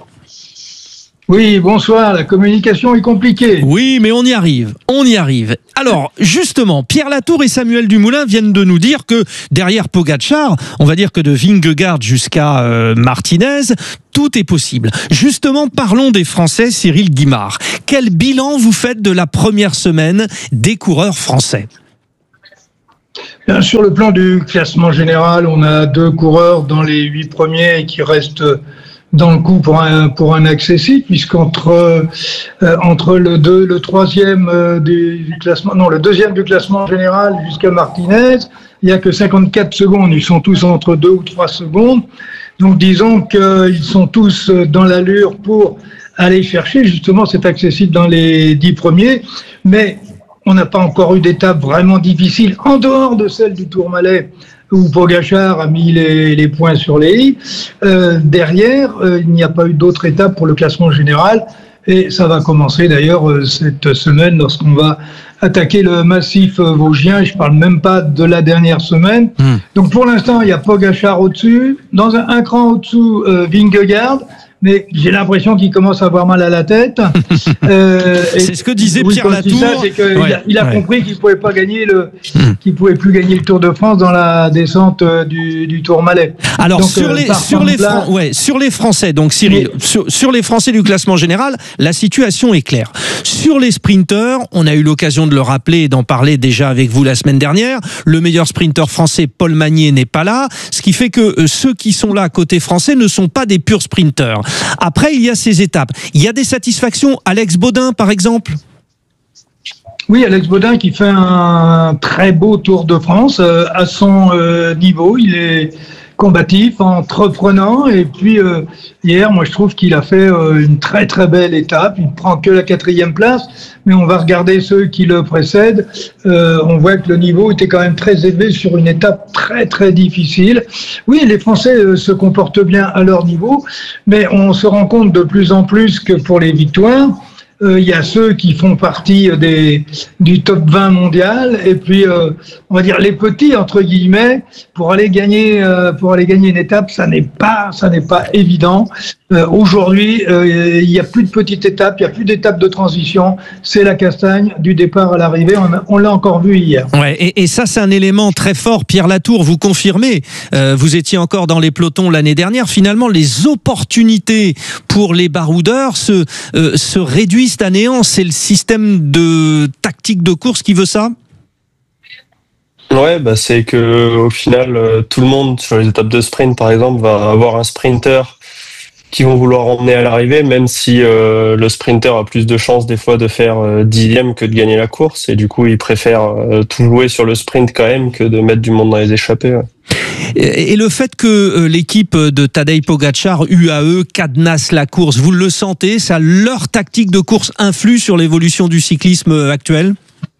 Speaker 1: Oui, bonsoir, la communication est compliquée.
Speaker 2: Oui, mais on y arrive, on y arrive. Alors, justement, Pierre Latour et Samuel Dumoulin viennent de nous dire que derrière Pogačar, on va dire que de Vingegaard jusqu'à euh, Martinez, tout est possible. Justement, parlons des Français, Cyril Guimard. Quel bilan vous faites de la première semaine des coureurs français ?
Speaker 1: Bien, sur le plan du classement général, on a deux coureurs dans les huit premiers qui restent dans le coup pour un pour un accessible, puisqu'entre euh, entre le deux, le troisième euh, du, du classement, non le deuxième du classement général jusqu'à Martinez, il y a que cinquante-quatre secondes. Ils sont tous entre deux ou trois secondes. Donc disons qu'ils sont tous dans l'allure pour aller chercher justement cet accessible dans les dix premiers, mais on n'a pas encore eu d'étape vraiment difficile en dehors de celle du Tourmalet, où Pogačar a mis les, les points sur les i. Euh, derrière, euh, il n'y a pas eu d'autre étape pour le classement général. Et ça va commencer d'ailleurs euh, cette semaine lorsqu'on va attaquer le massif euh, vosgien. Je ne parle même pas de la dernière semaine. Mmh. Donc pour l'instant, il y a Pogačar au-dessus. Dans un, un cran au-dessous, euh, Vingegaard. Mais j'ai l'impression qu'il commence à avoir mal à la tête.
Speaker 2: Euh, c'est ce que disait
Speaker 1: oui,
Speaker 2: Pierre Latour.
Speaker 1: Ça, c'est qu'il
Speaker 2: ouais,
Speaker 1: a, il a
Speaker 2: ouais.
Speaker 1: compris qu'il pouvait pas gagner le,
Speaker 2: mmh.
Speaker 1: qu'il pouvait plus gagner le Tour de France dans la descente du, du Tourmalet.
Speaker 2: Alors
Speaker 1: donc,
Speaker 2: sur
Speaker 1: euh,
Speaker 2: les sur les là... Fran- ouais, sur les Français, donc Cyril, mais... sur, sur les Français du classement général, la situation est claire. Sur les sprinteurs, on a eu l'occasion de le rappeler et d'en parler déjà avec vous la semaine dernière. Le meilleur sprinter français, Paul Magnier, n'est pas là, ce qui fait que euh, ceux qui sont là côté français ne sont pas des purs sprinteurs. Après, il y a ces étapes. Il y a des satisfactions. Alex Baudin, par exemple.
Speaker 1: Oui, Alex Baudin qui fait un très beau Tour de France euh, à son euh, niveau. Il est combatif, entreprenant. Et puis euh, hier, moi je trouve qu'il a fait euh, une très très belle étape. Il ne prend que la quatrième place, mais on va regarder ceux qui le précèdent. Euh, on voit que le niveau était quand même très élevé sur une étape très très difficile. Oui, les Français euh, se comportent bien à leur niveau, mais on se rend compte de plus en plus que pour les victoires, il euh, y a ceux qui font partie des, du top vingt mondial, et puis euh, on va dire les petits entre guillemets, pour aller gagner euh, pour aller gagner une étape, ça n'est pas ça n'est pas évident. Euh, aujourd'hui, il euh, y a plus de petites étapes, il y a plus d'étapes de transition. C'est la castagne du départ à l'arrivée. On, a, on l'a encore vu hier.
Speaker 2: Ouais, et, et ça, c'est un élément très fort. Pierre Latour, vous confirmez. Euh, vous étiez encore dans les pelotons l'année dernière. Finalement, les opportunités pour les baroudeurs se euh, se réduisent à néant. C'est le système de tactique de course qui veut ça.
Speaker 15: Ouais, bah c'est que au final, euh, tout le monde sur les étapes de sprint, par exemple, va avoir un sprinter qui vont vouloir emmener à l'arrivée, même si euh, le sprinter a plus de chances des fois de faire euh, dixième que de gagner la course, et du coup il préfère euh, tout jouer sur le sprint quand même que de mettre du monde dans les échappées. Ouais.
Speaker 2: Et le fait que euh, l'équipe de Tadej Pogačar, U A E, cadenasse la course, vous le sentez, ça, leur tactique de course influe sur l'évolution du cyclisme actuel ?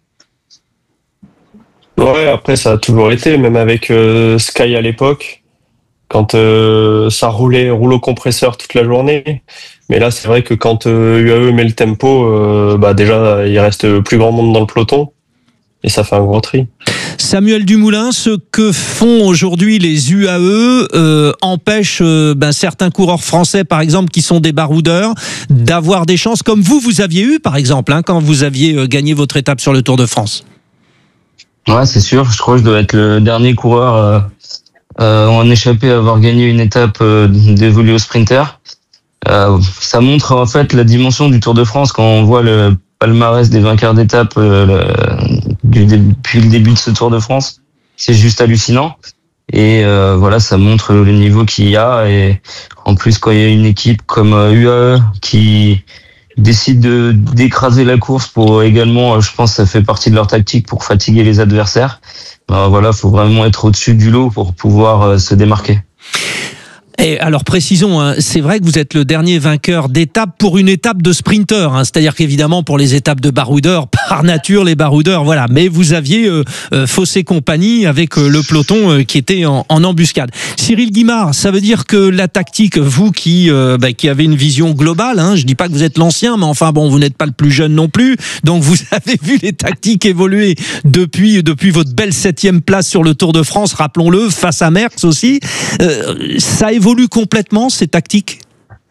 Speaker 15: Ouais, après ça a toujours été, même avec euh, Sky à l'époque, quand euh, ça roulait rouleau compresseur toute la journée. Mais là, c'est vrai que quand euh, U A E met le tempo, euh, bah déjà, il reste plus grand monde dans le peloton. Et ça fait un gros tri.
Speaker 2: Samuel Dumoulin, ce que font aujourd'hui les U A E euh, empêche euh, ben, certains coureurs français, par exemple, qui sont des baroudeurs, d'avoir des chances comme vous, vous aviez eu, par exemple, hein, quand vous aviez euh, gagné votre étape sur le Tour de France.
Speaker 14: Ouais, c'est sûr. Je crois que je dois être le dernier coureur euh, euh, en échappé à avoir gagné une étape euh, dévolue au sprinter. Euh, ça montre en fait la dimension du Tour de France quand on voit le palmarès des vainqueurs d'étape euh, le, du, depuis le début de ce Tour de France. C'est juste hallucinant. Et euh, voilà, ça montre le niveau qu'il y a. Et en plus, quand il y a une équipe comme euh, U A E qui décide de d'écraser la course pour également, je pense, ça fait partie de leur tactique pour fatiguer les adversaires. bah, voilà, faut vraiment être au-dessus du lot pour pouvoir euh, se démarquer.
Speaker 2: Et alors précisons, hein, c'est vrai que vous êtes le dernier vainqueur d'étape pour une étape de sprinter, hein, c'est-à-dire qu'évidemment pour les étapes de baroudeurs, par nature les baroudeurs, voilà. Mais vous aviez euh, euh, Fossé compagnie avec euh, le peloton euh, qui était en, en embuscade. Cyril Guimard, ça veut dire que la tactique, vous qui euh, bah, qui avez une vision globale, hein, je dis pas que vous êtes l'ancien, mais enfin bon, vous n'êtes pas le plus jeune non plus, donc vous avez vu les tactiques évoluer depuis depuis votre belle septième place sur le Tour de France, rappelons-le, face à Merckx aussi. Euh, ça évolue complètement ces tactiques?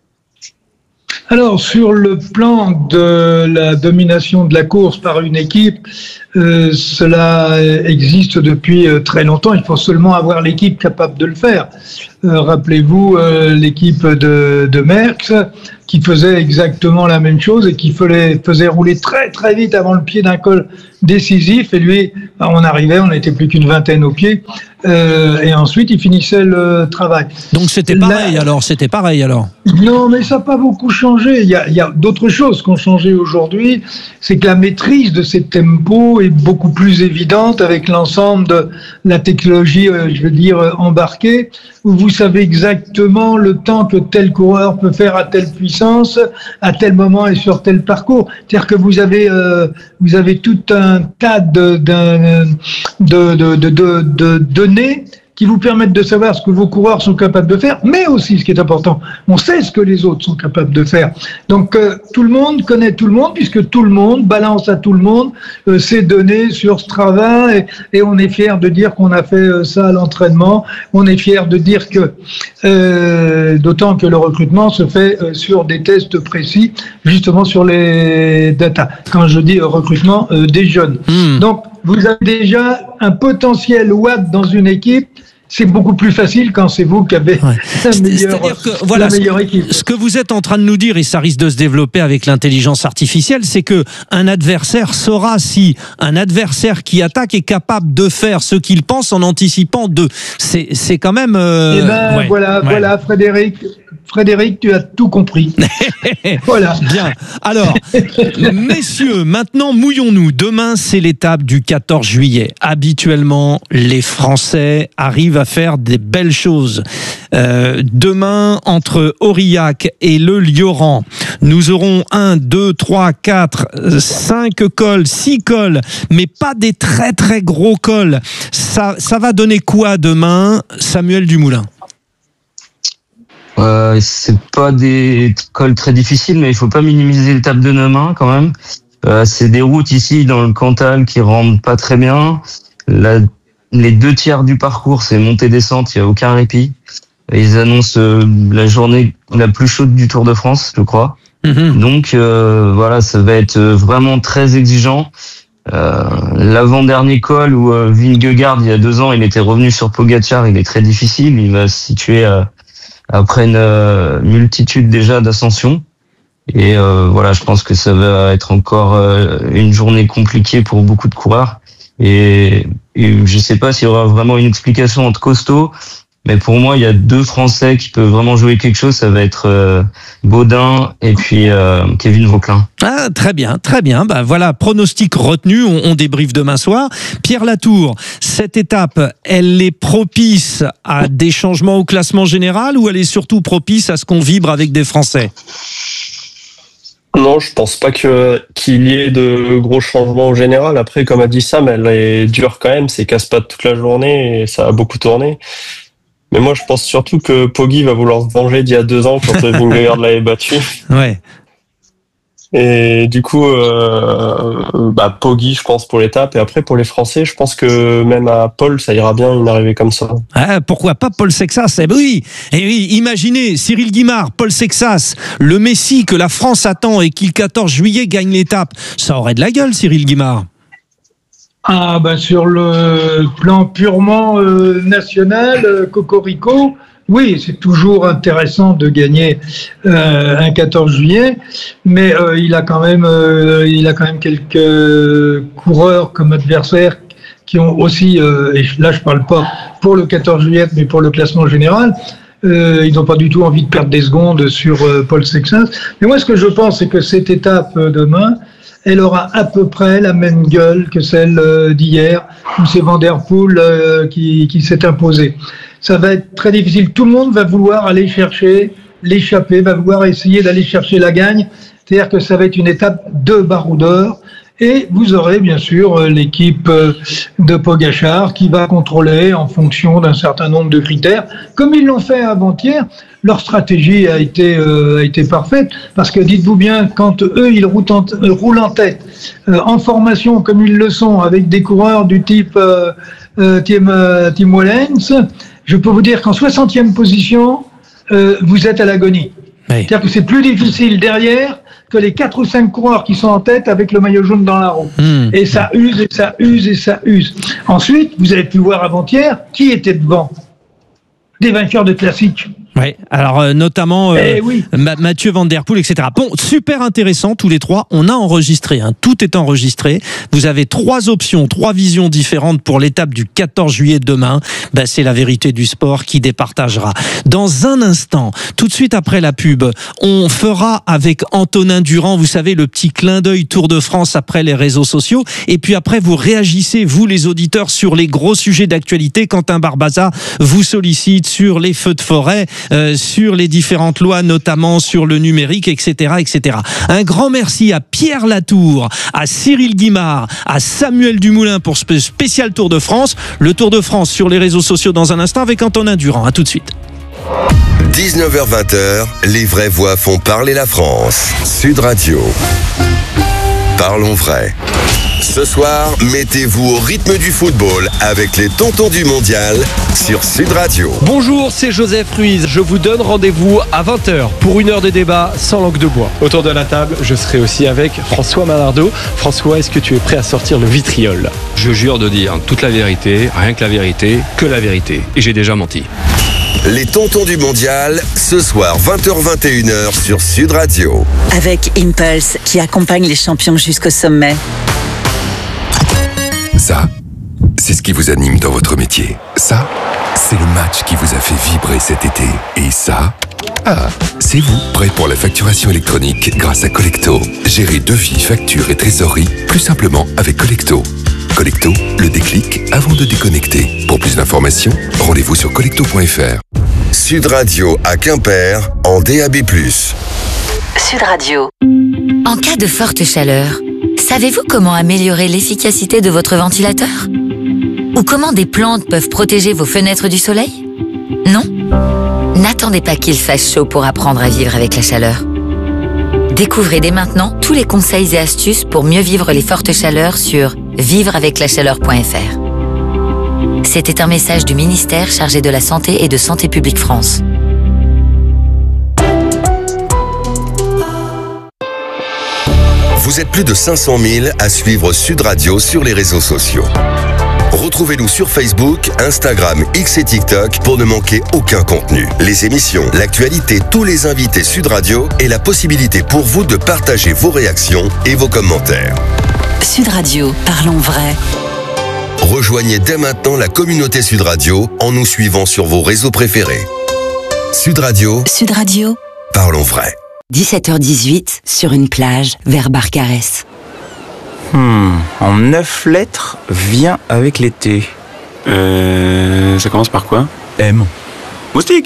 Speaker 1: Alors, sur le plan de la domination de la course par une équipe, euh, cela existe depuis euh, très longtemps. Il faut seulement avoir l'équipe capable de le faire. Euh, rappelez-vous euh, l'équipe de, de Merckx qui faisait exactement la même chose et qui faisait, faisait rouler très très vite avant le pied d'un col décisif. Et lui, on arrivait, on n'était plus qu'une vingtaine au pied. Euh, et ensuite, il finissait le travail.
Speaker 2: Donc c'était pareil Là, alors, c'était pareil alors.
Speaker 1: Non, mais ça n'a pas beaucoup changé. Il y a, il y a d'autres choses qui ont changé aujourd'hui. C'est que la maîtrise de ces tempos est beaucoup plus évidente avec l'ensemble de la technologie, euh, je veux dire, euh, embarquée, où vous savez exactement le temps que tel coureur peut faire à telle puissance, à tel moment et sur tel parcours. C'est-à-dire que vous avez, euh, vous avez tout un tas de, de, de, de, de, de, de données qui vous permettent de savoir ce que vos coureurs sont capables de faire, mais aussi, ce qui est important, on sait ce que les autres sont capables de faire. Donc, euh, tout le monde connaît tout le monde, puisque tout le monde balance à tout le monde euh, ces données sur Strava, et, et on est fier de dire qu'on a fait euh, ça à l'entraînement. On est fier de dire que, euh, d'autant que le recrutement se fait euh, sur des tests précis, justement sur les data. Quand je dis euh, recrutement, euh, des jeunes. Mmh. Donc, vous avez déjà un potentiel watt dans une équipe. C'est beaucoup plus facile quand c'est vous qui avez ouais. la, meilleure,
Speaker 2: que, voilà,
Speaker 1: la meilleure équipe.
Speaker 2: Ce que vous êtes en train de nous dire, et ça risque de se développer avec l'intelligence artificielle, c'est que un adversaire saura si un adversaire qui attaque est capable de faire ce qu'il pense en anticipant d'eux. C'est, c'est quand même... Euh,
Speaker 1: eh ben ouais, voilà, ouais. voilà, Frédéric... Frédéric, tu as tout compris. Voilà.
Speaker 2: Bien. Alors, messieurs, maintenant mouillons-nous. Demain, c'est l'étape du quatorze juillet. Habituellement, les Français arrivent à faire des belles choses. Euh, demain, entre Aurillac et le Lioran, nous aurons un, deux, trois, quatre, cinq cols, six cols, mais pas des très très gros cols. Ça, ça va donner quoi demain, Samuel Dumoulin ?
Speaker 14: Euh, c'est pas des cols très difficiles, mais il faut pas minimiser l'étape de demain quand même. Euh, c'est des routes ici dans le Cantal qui rendent pas très bien. La, les deux tiers du parcours, c'est montée-descente, il y a aucun répit. Ils annoncent euh, la journée la plus chaude du Tour de France, je crois. Mmh. Donc euh, voilà, ça va être vraiment très exigeant. Euh, l'avant-dernier col où euh, Vingegaard, il y a deux ans, il était revenu sur Pogacar, il est très difficile. Il va se situer à après une euh, multitude déjà d'ascensions. Et euh, voilà, je pense que ça va être encore euh, une journée compliquée pour beaucoup de coureurs. Et, et je sais pas s'il y aura vraiment une explication entre costauds, mais pour moi, il y a deux Français qui peuvent vraiment jouer quelque chose. Ça va être euh, Baudin et puis euh, Kevin Vauquelin.
Speaker 2: Ah, très bien, très bien. Bah voilà, pronostic retenu. On, on débriefe demain soir. Pierre Latour, cette étape, elle est propice à des changements au classement général ou elle est surtout propice à ce qu'on vibre avec des Français ?
Speaker 15: Non, je pense pas que qu'il y ait de gros changements au général. Après, comme a dit Sam, elle est dure quand même. C'est casse-pattes toute la journée et ça a beaucoup tourné. Mais moi, je pense surtout que Poggi va vouloir se venger d'il y a deux ans quand Vingegaard l'avait battu.
Speaker 2: Ouais.
Speaker 15: Et du coup, euh, bah, Poggi, je pense, pour l'étape. Et après, pour les Français, je pense que même à Paul, ça ira bien une arrivée comme ça.
Speaker 2: Ah, pourquoi pas Paul Sexas ? Eh ben oui, eh oui, imaginez Cyril Guimard, Paul Sexas, le Messi que la France attend et qui le quatorze juillet gagne l'étape. Ça aurait de la gueule, Cyril Guimard.
Speaker 1: Ah ben sur le plan purement euh, national, euh, Cocorico, oui, c'est toujours intéressant de gagner euh, un quatorze juillet, mais euh, il a quand même, euh, il a quand même quelques coureurs comme adversaires qui ont aussi, euh, et là je parle pas pour le quatorze juillet, mais pour le classement général. Euh, ils n'ont pas du tout envie de perdre des secondes sur euh, Paul Sexas. Mais moi, ce que je pense, c'est que cette étape euh, demain, elle aura à peu près la même gueule que celle euh, d'hier, où c'est Van Der Poel euh, qui, qui s'est imposé. Ça va être très difficile. Tout le monde va vouloir aller chercher l'échappée, va vouloir essayer d'aller chercher la gagne. C'est-à-dire que ça va être une étape de baroudeur. Et vous aurez bien sûr l'équipe de Pogačar qui va contrôler en fonction d'un certain nombre de critères. Comme ils l'ont fait avant-hier, leur stratégie a été, euh, a été parfaite. Parce que dites-vous bien, quand eux, ils roulent en, euh, roulent en tête, euh, en formation comme ils le sont, avec des coureurs du type euh, euh, Tim, euh, Tim Wellens, je peux vous dire qu'en soixantième position, euh, vous êtes à l'agonie. Oui. C'est-à-dire que c'est plus difficile derrière que les quatre ou cinq coureurs qui sont en tête avec le maillot jaune dans la roue. Mmh. Et ça use, et ça use, et ça use. Ensuite, vous avez pu voir avant-hier qui était devant. Des vainqueurs de classiques.
Speaker 2: Oui, alors euh, notamment euh,
Speaker 1: eh oui.
Speaker 2: Ma- Mathieu Van Der Poel, et cetera. Bon, super intéressant tous les trois. On a enregistré, hein, tout est enregistré. Vous avez trois options, trois visions différentes pour l'étape du quatorze juillet demain. Ben, c'est la vérité du sport qui départagera. Dans un instant, tout de suite après la pub, on fera avec Antonin Durand, vous savez, le petit clin d'œil Tour de France après les réseaux sociaux. Et puis après, vous réagissez, vous les auditeurs, sur les gros sujets d'actualité. Quentin Barbaza vous sollicite sur les feux de forêt. Euh, sur les différentes lois, notamment sur le numérique, et cetera, et cetera. Un grand merci à Pierre Latour, à Cyril Guimard, à Samuel Dumoulin pour ce spécial Tour de France. Le Tour de France sur les réseaux sociaux dans un instant avec Antonin Durand. À tout de suite.
Speaker 5: dix-neuf heures vingt, les vraies voix font parler la France. Sud Radio. Parlons vrai. Ce soir, mettez-vous au rythme du football avec les tontons du mondial sur Sud Radio.
Speaker 3: Bonjour, c'est Joseph Ruiz. Je vous donne rendez-vous à vingt heures pour une heure de débat sans langue de bois. Autour de la table, je serai aussi avec François Malardeau. François, est-ce que tu es prêt à sortir le vitriol ?
Speaker 6: Je jure de dire toute la vérité, rien que la vérité, que la vérité. Et j'ai déjà menti.
Speaker 5: Les tontons du mondial, ce soir vingt heures vingt et une heures sur Sud Radio.
Speaker 4: Avec Impulse qui accompagne les champions jusqu'au sommet.
Speaker 7: Ça, c'est ce qui vous anime dans votre métier. Ça, c'est le match qui vous a fait vibrer cet été. Et ça, ah, c'est vous, prêt pour la facturation électronique grâce à Collecto. Gérez devis, factures et trésorerie plus simplement avec Collecto. Collecto, le déclic avant de déconnecter. Pour plus d'informations, rendez-vous sur collecto point f r.
Speaker 5: Sud Radio à Quimper en D A B plus.
Speaker 4: Sud Radio.
Speaker 9: En cas de forte chaleur, savez-vous comment améliorer l'efficacité de votre ventilateur ? Ou comment des plantes peuvent protéger vos fenêtres du soleil ? Non ? N'attendez pas qu'il fasse chaud pour apprendre à vivre avec la chaleur. Découvrez dès maintenant tous les conseils et astuces pour mieux vivre les fortes chaleurs sur vivre avec la chaleur point f r. C'était un message du ministère chargé de la Santé et de Santé publique France.
Speaker 5: Vous êtes plus de cinq cent mille à suivre Sud Radio sur les réseaux sociaux. Retrouvez-nous sur Facebook, Instagram, X et TikTok pour ne manquer aucun contenu. Les émissions, l'actualité, tous les invités Sud Radio et la possibilité pour vous de partager vos réactions et vos commentaires.
Speaker 4: Sud Radio, parlons vrai.
Speaker 5: Rejoignez dès maintenant la communauté Sud Radio en nous suivant sur vos réseaux préférés. Sud Radio.
Speaker 4: Sud Radio.
Speaker 5: Parlons vrai.
Speaker 4: dix-sept heures dix-huit, sur une plage, vers Barcarès.
Speaker 25: Hmm, en neuf lettres, vient avec l'été. Euh... Ça commence par quoi ? M. Moustique ?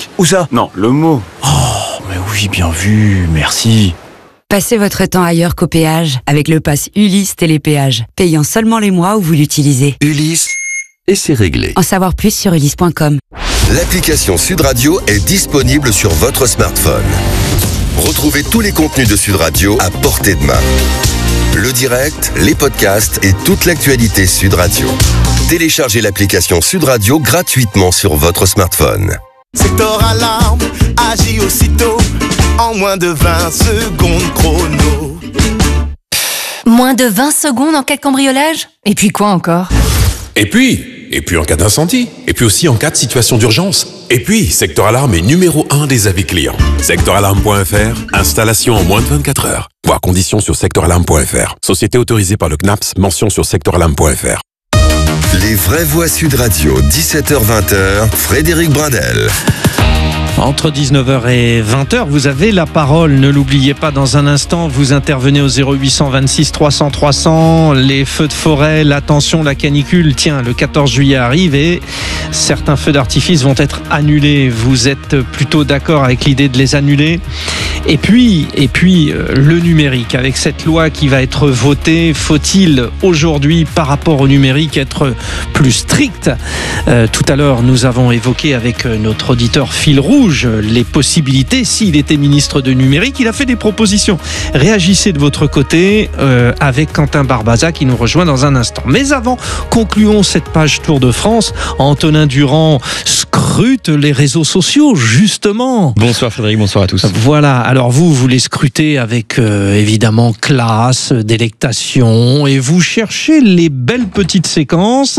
Speaker 25: Où ça ? Non, le mot. Oh, mais oui, bien vu, merci.
Speaker 26: Passez votre temps ailleurs qu'au péage avec le pass Ulysse Télépéage, payant seulement les mois où vous l'utilisez.
Speaker 7: Ulysse, et c'est réglé.
Speaker 26: En savoir plus sur ulysse point com.
Speaker 5: L'application Sud Radio est disponible sur votre smartphone. Retrouvez tous les contenus de Sud Radio à portée de main. Le direct, les podcasts et toute l'actualité Sud Radio. Téléchargez l'application Sud Radio gratuitement sur votre smartphone.
Speaker 27: Secteur Alarme agit aussitôt en moins de vingt secondes chrono.
Speaker 28: Moins de vingt secondes en cas de cambriolage ? Et puis quoi encore ?
Speaker 29: Et puis, et puis en cas d'incendie, et puis aussi en cas de situation d'urgence. Et puis, Secteur Alarme est numéro un des avis clients. secteur alarme point f r, installation en moins de vingt-quatre heures. Voir conditions sur secteur alarme point f r. Société autorisée par le C N A P S, mention sur secteur alarme point f r.
Speaker 5: Les vraies voix Sud Radio, dix-sept heures vingt, Frédéric Brindel.
Speaker 2: Entre dix-neuf heures et vingt heures, vous avez la parole. Ne l'oubliez pas, dans un instant, vous intervenez au zéro huit cent vingt-six trois cents trois cents. Les feux de forêt, l'attention, la canicule. Tiens, le quatorze juillet arrive et certains feux d'artifice vont être annulés. Vous êtes plutôt d'accord avec l'idée de les annuler? Et puis, et puis le numérique, avec cette loi qui va être votée, faut-il aujourd'hui, par rapport au numérique, être plus strict? euh, Tout à l'heure, nous avons évoqué avec notre auditeur Fil Rouge les possibilités. S'il était ministre de numérique, il a fait des propositions. Réagissez de votre côté euh, avec Quentin Barbaza qui nous rejoint dans un instant. Mais avant, concluons cette page Tour de France. Antonin Durand scrute les réseaux sociaux, justement.
Speaker 10: Bonsoir Frédéric, bonsoir à tous.
Speaker 2: Voilà, alors vous, vous les scrutez avec euh, évidemment classe, délectation, et vous cherchez les belles petites séquences.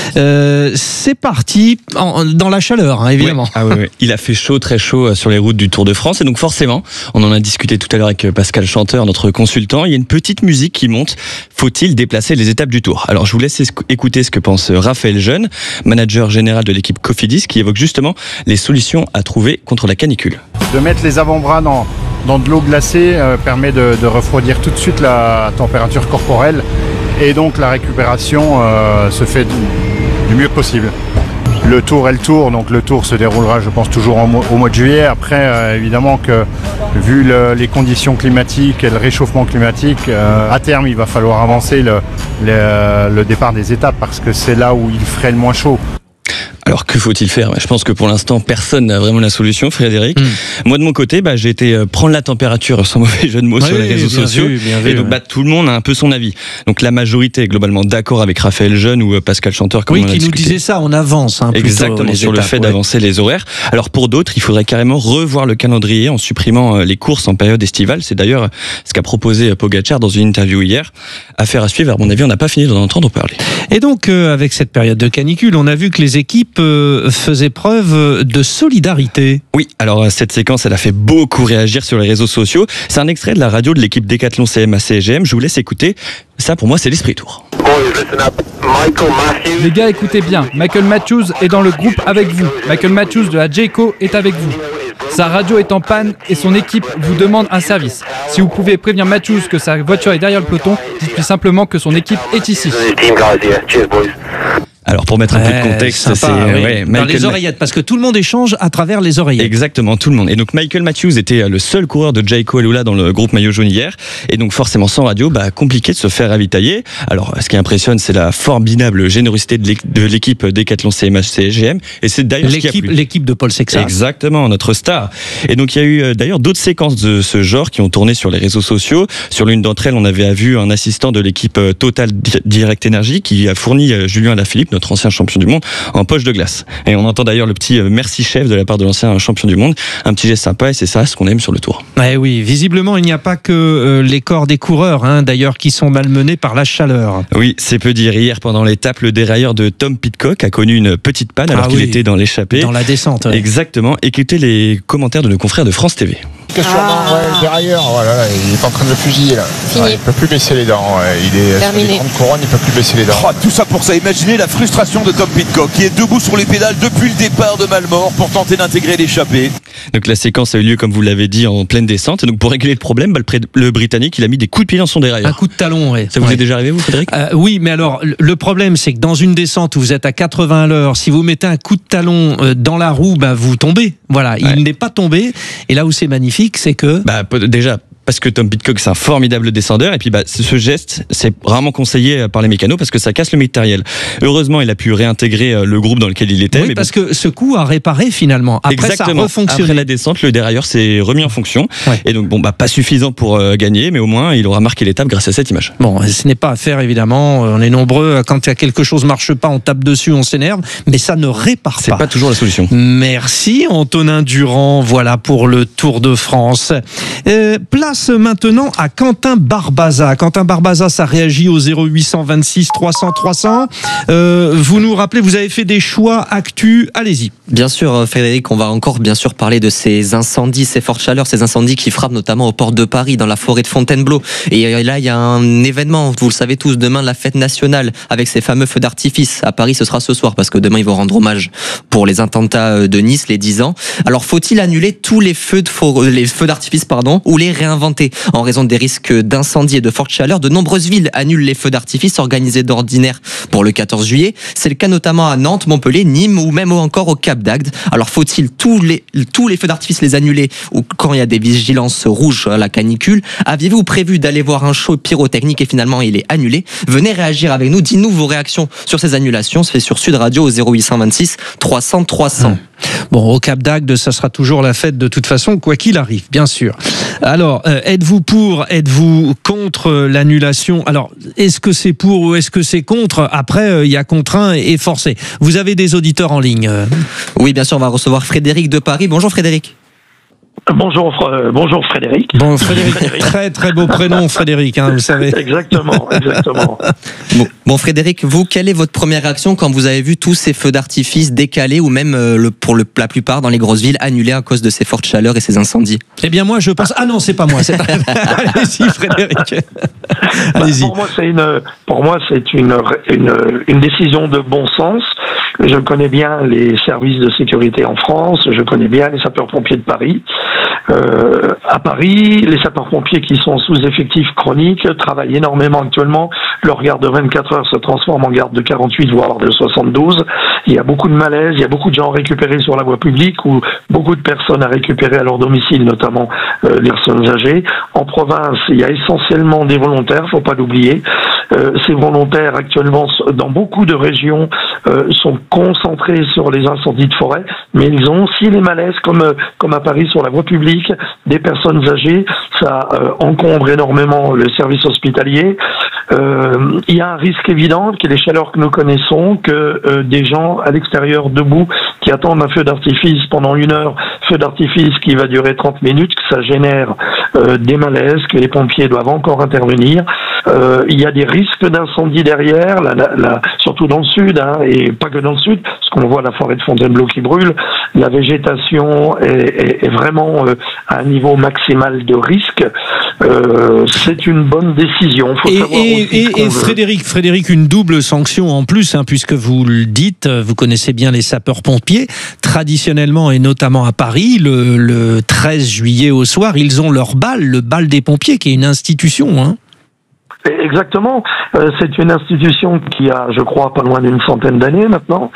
Speaker 2: Euh, c'est parti en, dans la chaleur, hein, évidemment.
Speaker 10: Oui. Ah oui, oui, il a fait chaud, très chaud sur les routes du Tour de France, et donc forcément, on en a discuté tout à l'heure avec Pascal Chanteur, notre consultant, il y a une petite musique qui monte. Faut-il déplacer les étapes du Tour? Alors je vous laisse écouter ce que pense Raphaël Jeune, manager général de l'équipe Cofidis, qui évoque justement les solutions à trouver contre la canicule.
Speaker 11: De mettre les avant-bras dans, dans de l'eau glacée euh, permet de, de refroidir tout de suite la température corporelle, et donc la récupération euh, se fait du, du mieux possible. Le Tour est le Tour, donc le Tour se déroulera, je pense, toujours au mois, au mois de juillet. Après, euh, évidemment que vu le, les conditions climatiques et le réchauffement climatique, euh, à terme, il va falloir avancer le, le, le départ des étapes, parce que c'est là où il ferait le moins chaud.
Speaker 10: Alors que faut-il faire? Je pense que pour l'instant personne n'a vraiment la solution, Frédéric. Mmh. Moi de mon côté, bah, j'ai été prendre la température, sans mauvais jeu de mots, oui, sur les réseaux sociaux. Vu, vu, et donc bah, tout le monde a un peu son avis. Donc la majorité est globalement d'accord avec Raphaël Jeune ou Pascal Chanteur, comme
Speaker 2: oui,
Speaker 10: on a
Speaker 2: qui
Speaker 10: discuté.
Speaker 2: nous disait ça, on avance. Hein,
Speaker 10: Exactement, sur étapes, le fait ouais. d'avancer les horaires. Alors pour d'autres, il faudrait carrément revoir le calendrier en supprimant les courses en période estivale. C'est d'ailleurs ce qu'a proposé Pogacar dans une interview hier. Affaire à suivre, à mon avis, on n'a pas fini d'en entendre parler.
Speaker 2: Et donc euh, avec cette période de canicule, on a vu que les équipes euh, faisaient preuve de solidarité.
Speaker 10: Oui, alors cette séquence, elle a fait beaucoup réagir sur les réseaux sociaux. C'est un extrait de la radio de l'équipe Decathlon C M A C G M. Je vous laisse écouter. Ça, pour moi, c'est l'esprit Tour.
Speaker 12: Les gars, écoutez bien. Michael Matthews est dans le groupe avec vous. Michael Matthews de la Jayco est avec vous. Sa radio est en panne et son équipe vous demande un service. Si vous pouvez prévenir Matthews que sa voiture est derrière le peloton, dites-lui simplement que son équipe est ici.
Speaker 10: Alors pour mettre un peu de contexte,
Speaker 2: c'est oui. ouais, dans les oreillettes, parce que tout le monde échange à travers les oreillettes.
Speaker 10: Exactement, tout le monde. Et donc Michael Matthews était le seul coureur de Jayco Alula dans le groupe maillot jaune hier, et donc forcément sans radio, bah compliqué de se faire ravitailler. Alors ce qui impressionne, c'est la formidable générosité de l'équipe Decathlon C M A C G M, et c'est d'ailleurs
Speaker 2: l'équipe, l'équipe de Paul Sexas.
Speaker 10: Exactement, notre star. Et donc il y a eu d'ailleurs d'autres séquences de ce genre qui ont tourné sur les réseaux sociaux. Sur l'une d'entre elles, on avait vu un assistant de l'équipe Total Direct Energy qui a fourni Julien Alaphilippe, notre ancien champion du monde, en poche de glace. Et on entend d'ailleurs le petit merci chef de la part de l'ancien champion du monde. Un petit geste sympa, et c'est ça ce qu'on aime sur le Tour.
Speaker 2: Ouais, oui, visiblement il n'y a pas que euh, les corps des coureurs, hein, d'ailleurs, qui sont malmenés par la chaleur.
Speaker 10: Oui, c'est peu dire. Hier, pendant l'étape, le dérailleur de Tom Pidcock a connu une petite panne alors ah, qu'il oui. était dans l'échappée.
Speaker 2: Dans la descente. Ouais.
Speaker 10: Exactement. Écoutez les commentaires de nos confrères de France T V.
Speaker 13: Sûrement, ah. ouais, le dérailleur, voilà, il est en train de le fusiller là. Ouais, il peut plus baisser les dents. Ouais. Il est Terminé. Sur les grandes couronnes, il peut plus baisser les dents.
Speaker 16: Oh, tout ça pour ça. Imaginez la frustration de Tom Pidcock qui est debout sur les pédales depuis le départ de Malmort pour tenter d'intégrer l'échappée.
Speaker 10: Donc la séquence a eu lieu, comme vous l'avez dit, en pleine descente. Et donc pour régler le problème, bah, le, le Britannique, il a mis des coups de pied dans son dérailleur.
Speaker 2: Un coup de talon, ouais.
Speaker 10: Ça vous
Speaker 2: ouais.
Speaker 10: est déjà arrivé, vous, Frédéric?
Speaker 2: euh, Oui, mais alors le problème, c'est que dans une descente où vous êtes à quatre-vingts à l'heure, si vous mettez un coup de talon dans la roue, bah, vous tombez. Voilà, ouais. Il n'est pas tombé. Et là où c'est magnifique, c'est que
Speaker 10: bah, déjà, parce que Tom Pidcock, c'est un formidable descendeur, et puis bah, ce geste, c'est vraiment conseillé par les mécanos parce que ça casse le matériel. Heureusement, il a pu réintégrer le groupe dans lequel il était.
Speaker 2: Oui,
Speaker 10: mais
Speaker 2: parce
Speaker 10: bon.
Speaker 2: que ce coup a réparé finalement. Après,
Speaker 10: Exactement.
Speaker 2: ça a refonctionné.
Speaker 10: Après la descente, le dérailleur s'est remis en fonction. Ouais. Et donc, bon, bah, pas suffisant pour euh, gagner, mais au moins, il aura marqué l'étape grâce à cette image.
Speaker 2: Bon, ce n'est pas à faire, évidemment. On est nombreux. Quand il y a quelque chose ne marche pas, on tape dessus, on s'énerve. Mais ça ne répare pas.
Speaker 10: C'est pas toujours la solution.
Speaker 2: Merci, Antonin Durand. Voilà pour le Tour de France. Euh, place Place maintenant à Quentin Barbaza. Quentin Barbaza, ça réagit au zéro huit cent vingt-six trois cents trois cents. Euh, vous nous rappelez, vous avez fait des choix actus. Allez-y.
Speaker 8: Bien sûr, Frédéric, on va encore bien sûr parler de ces incendies, ces fortes chaleurs, ces incendies qui frappent notamment au port de Paris, dans la forêt de Fontainebleau. Et là, il y a un événement, vous le savez tous, demain, la fête nationale, avec ces fameux feux d'artifice. À Paris, ce sera ce soir, parce que demain, ils vont rendre hommage pour les attentats de Nice, les dix ans. Alors, faut-il annuler tous les feux de for- les feux d'artifice, pardon, ou les réinventer? En raison des risques d'incendie et de fortes chaleurs, de nombreuses villes annulent les feux d'artifice organisés d'ordinaire pour le quatorze juillet. C'est le cas notamment à Nantes, Montpellier, Nîmes ou même encore au Cap d'Agde. Alors, faut-il tous les, tous les feux d'artifice les annuler ou quand il y a des vigilances rouges à la canicule? Aviez-vous prévu d'aller voir un show pyrotechnique et finalement il est annulé? Venez réagir avec nous, dites-nous vos réactions sur ces annulations. C'est sur Sud Radio au zéro huit cent vingt-six trois cents trois cents.
Speaker 2: Bon, au Cap d'Agde, ça sera toujours la fête de toute façon, quoi qu'il arrive, bien sûr. Alors, euh, êtes-vous pour, êtes-vous contre l'annulation? Alors, est-ce que c'est pour ou est-ce que c'est contre? Après, il euh, y a contraint et forcé. Vous avez des auditeurs en ligne?
Speaker 8: Oui, bien sûr, on va recevoir Frédéric de Paris. Bonjour Frédéric.
Speaker 17: Bonjour, euh, bonjour Frédéric.
Speaker 2: Bon, Frédéric, très très beau prénom Frédéric, hein, vous savez.
Speaker 17: Exactement, exactement.
Speaker 8: Bon, bon Frédéric, vous, quelle est votre première réaction quand vous avez vu tous ces feux d'artifice décalés ou même euh, le, pour le, la plupart dans les grosses villes annulés à cause de ces fortes chaleurs et ces incendies?
Speaker 2: Eh bien moi je pense... Ah non, c'est pas moi. C'est pas... Allez-y Frédéric. Allez-y.
Speaker 17: Bah, pour moi c'est une, pour moi c'est une, une, une décision de bon sens. Je connais bien les services de sécurité en France, je connais bien les sapeurs-pompiers de Paris. Euh, à Paris, les sapeurs-pompiers qui sont sous effectif chronique travaillent énormément actuellement. Leur garde de vingt-quatre heures se transforme en garde de quarante-huit, voire de soixante-douze. Il y a beaucoup de malaise, il y a beaucoup de gens récupérés sur la voie publique ou beaucoup de personnes à récupérer à leur domicile, notamment euh, les personnes âgées. En province, il y a essentiellement des volontaires, faut pas l'oublier. Euh, ces volontaires actuellement, dans beaucoup de régions, euh, sont concentrés sur les incendies de forêt, mais ils ont aussi les malaises, comme euh, comme à Paris sur la voie publique, des personnes âgées. Ça euh, encombre énormément le service hospitalier. Euh, il y a un risque évident, qui est les chaleurs que nous connaissons, que euh, des gens à l'extérieur debout qui attendent un feu d'artifice pendant une heure, feu d'artifice qui va durer trente minutes, que ça génère euh, des malaises, que les pompiers doivent encore intervenir. Euh, il y a des risques d'incendie derrière, la, la, la, surtout dans le sud, hein, et pas que dans le sud, parce qu'on voit la forêt de Fontainebleau qui brûle. La végétation est, est, est vraiment euh, à un niveau maximal de risque. Euh, c'est une bonne décision. Faut
Speaker 2: et
Speaker 17: savoir
Speaker 2: et, et, et Frédéric, Frédéric, une double sanction en plus, hein, puisque vous le dites, vous connaissez bien les sapeurs-pompiers. Traditionnellement, et notamment à Paris, le, le treize juillet au soir, ils ont leur bal, le bal des pompiers, qui est une institution, hein.
Speaker 17: Exactement. Euh, c'est une institution qui a, je crois, pas loin d'une centaine d'années maintenant.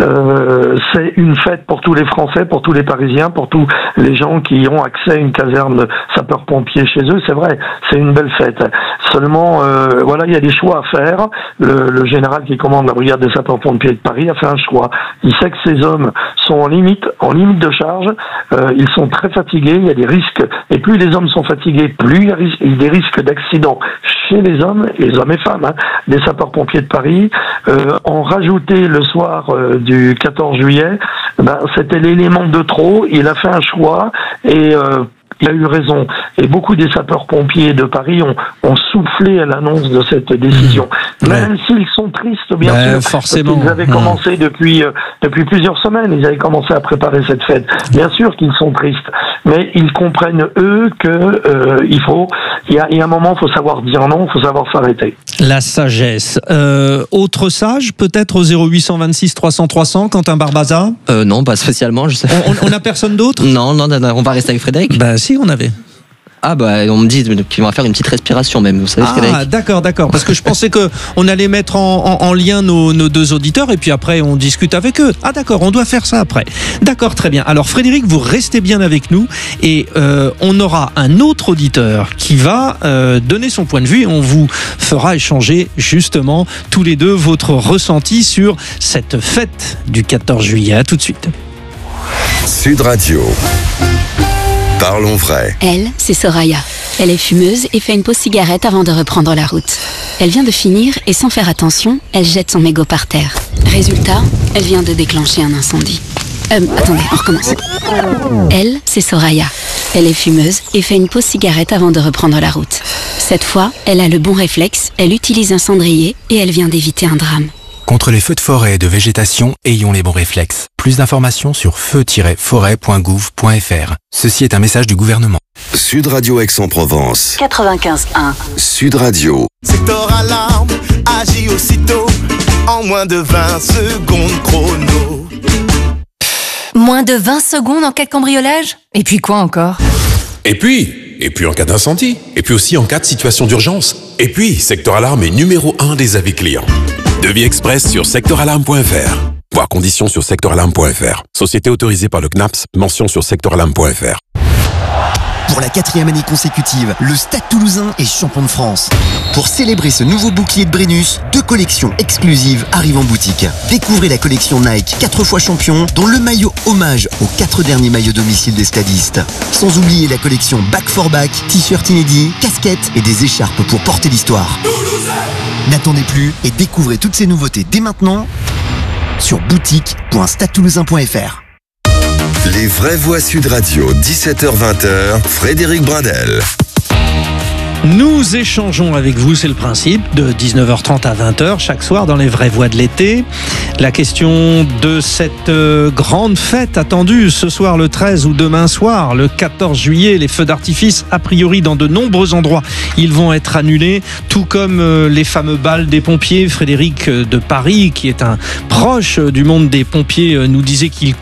Speaker 17: Euh, c'est une fête pour tous les Français, pour tous les Parisiens, pour tous les gens qui ont accès à une caserne sapeurs-pompiers chez eux. C'est vrai, c'est une belle fête. Seulement, euh, voilà, il y a des choix à faire. Le, le général qui commande la brigade des sapeurs-pompiers de Paris a fait un choix. Il sait que ces hommes sont en limite, en limite de charge. Euh, ils sont très fatigués. Il y a des risques. Et plus les hommes sont fatigués, plus il y a ris- des risques d'accidents chez les hommes, les hommes et femmes, hein, des sapeurs-pompiers de Paris. Euh, en rajouter le soir euh, du quatorze juillet, ben, c'était l'élément de trop. Il a fait un choix et euh, il a eu raison. Et beaucoup des sapeurs-pompiers de Paris ont, ont soufflé à l'annonce de cette décision. Mmh. Même ouais. s'ils sont tristes, bien ben, sûr.
Speaker 2: Forcément.
Speaker 17: Ils avaient mmh. commencé depuis, euh, depuis plusieurs semaines, ils avaient commencé à préparer cette fête. Bien sûr qu'ils sont tristes. Mais ils comprennent, eux, que euh, il faut, il y a, il y a un moment, il faut savoir dire non, il faut savoir s'arrêter.
Speaker 2: La sagesse. Euh, autre sage, peut-être au zéro huit cent vingt-six trois cents trois cents, Quentin Barbaza?
Speaker 8: euh, Non, pas spécialement. Je sais.
Speaker 2: On, on a personne d'autre?
Speaker 8: non, non, non, on va rester avec Frédéric.
Speaker 2: Bah si, on avait.
Speaker 8: Ah bah on me dit qu'ils vont faire une petite respiration même, vous savez.
Speaker 2: Ah d'accord, d'accord, parce que je pensais que on allait mettre en, en, en lien nos, nos deux auditeurs et puis après on discute avec eux. Ah d'accord, on doit faire ça après. D'accord, très bien. Alors Frédéric, vous restez bien avec nous et euh, on aura un autre auditeur qui va euh, donner son point de vue et on vous fera échanger justement tous les deux votre ressenti sur cette fête du quatorze juillet. À tout de suite.
Speaker 5: Sud Radio. Parlons vrai.
Speaker 18: Elle, c'est Soraya. Elle est fumeuse et fait une pause cigarette avant de reprendre la route. Elle vient de finir et sans faire attention, elle jette son mégot par terre. Résultat, elle vient de déclencher un incendie. Euh, attendez, on recommence. Elle, c'est Soraya. Elle est fumeuse et fait une pause cigarette avant de reprendre la route. Cette fois, elle a le bon réflexe, elle utilise un cendrier et elle vient d'éviter un drame.
Speaker 1: Contre les feux de forêt et de végétation, ayons les bons réflexes. Plus d'informations sur feu tiret forêt point gouv point f r. Ceci est un message du gouvernement.
Speaker 5: Sud Radio Aix-en-Provence.
Speaker 4: quatre-vingt-quinze un.
Speaker 5: Sud Radio.
Speaker 27: Secteur Alarme agit aussitôt en moins de vingt secondes chrono.
Speaker 28: Moins de vingt secondes en cas de cambriolage? Et puis quoi encore?
Speaker 29: Et puis, et puis en cas d'incendie. Et puis aussi en cas de situation d'urgence. Et puis, Secteur Alarme est numéro un des avis clients. Devis express sur secteur alarme point f r. Voir conditions sur secteur alarme point f r. Société autorisée par le C N A P S. Mention sur secteur alarme point f r.
Speaker 14: Pour la quatrième année consécutive, le Stade Toulousain est champion de France. Pour célébrer ce nouveau bouclier de Brennus, deux collections exclusives arrivent en boutique. Découvrez la collection Nike quatre fois champion, dont le maillot hommage aux quatre derniers maillots domicile des stadistes. Sans oublier la collection Back for Back, t-shirt inédits, casquettes et des écharpes pour porter l'histoire. N'attendez plus et découvrez toutes ces nouveautés dès maintenant sur boutique point stade toulousain point f r.
Speaker 5: Les vraies voix Sud Radio, dix-sept heures vingt, Frédéric Brindel.
Speaker 2: Nous échangeons avec vous, c'est le principe, de dix-neuf heures trente à vingt heures chaque soir dans les vraies voix de l'été. La question de cette euh, grande fête attendue ce soir le treize ou demain soir, le quatorze juillet, les feux d'artifice, a priori dans de nombreux endroits, ils vont être annulés, tout comme euh, les fameux bals des pompiers. Frédéric euh, de Paris, qui est un proche euh, du monde des pompiers, euh, nous disait qu'il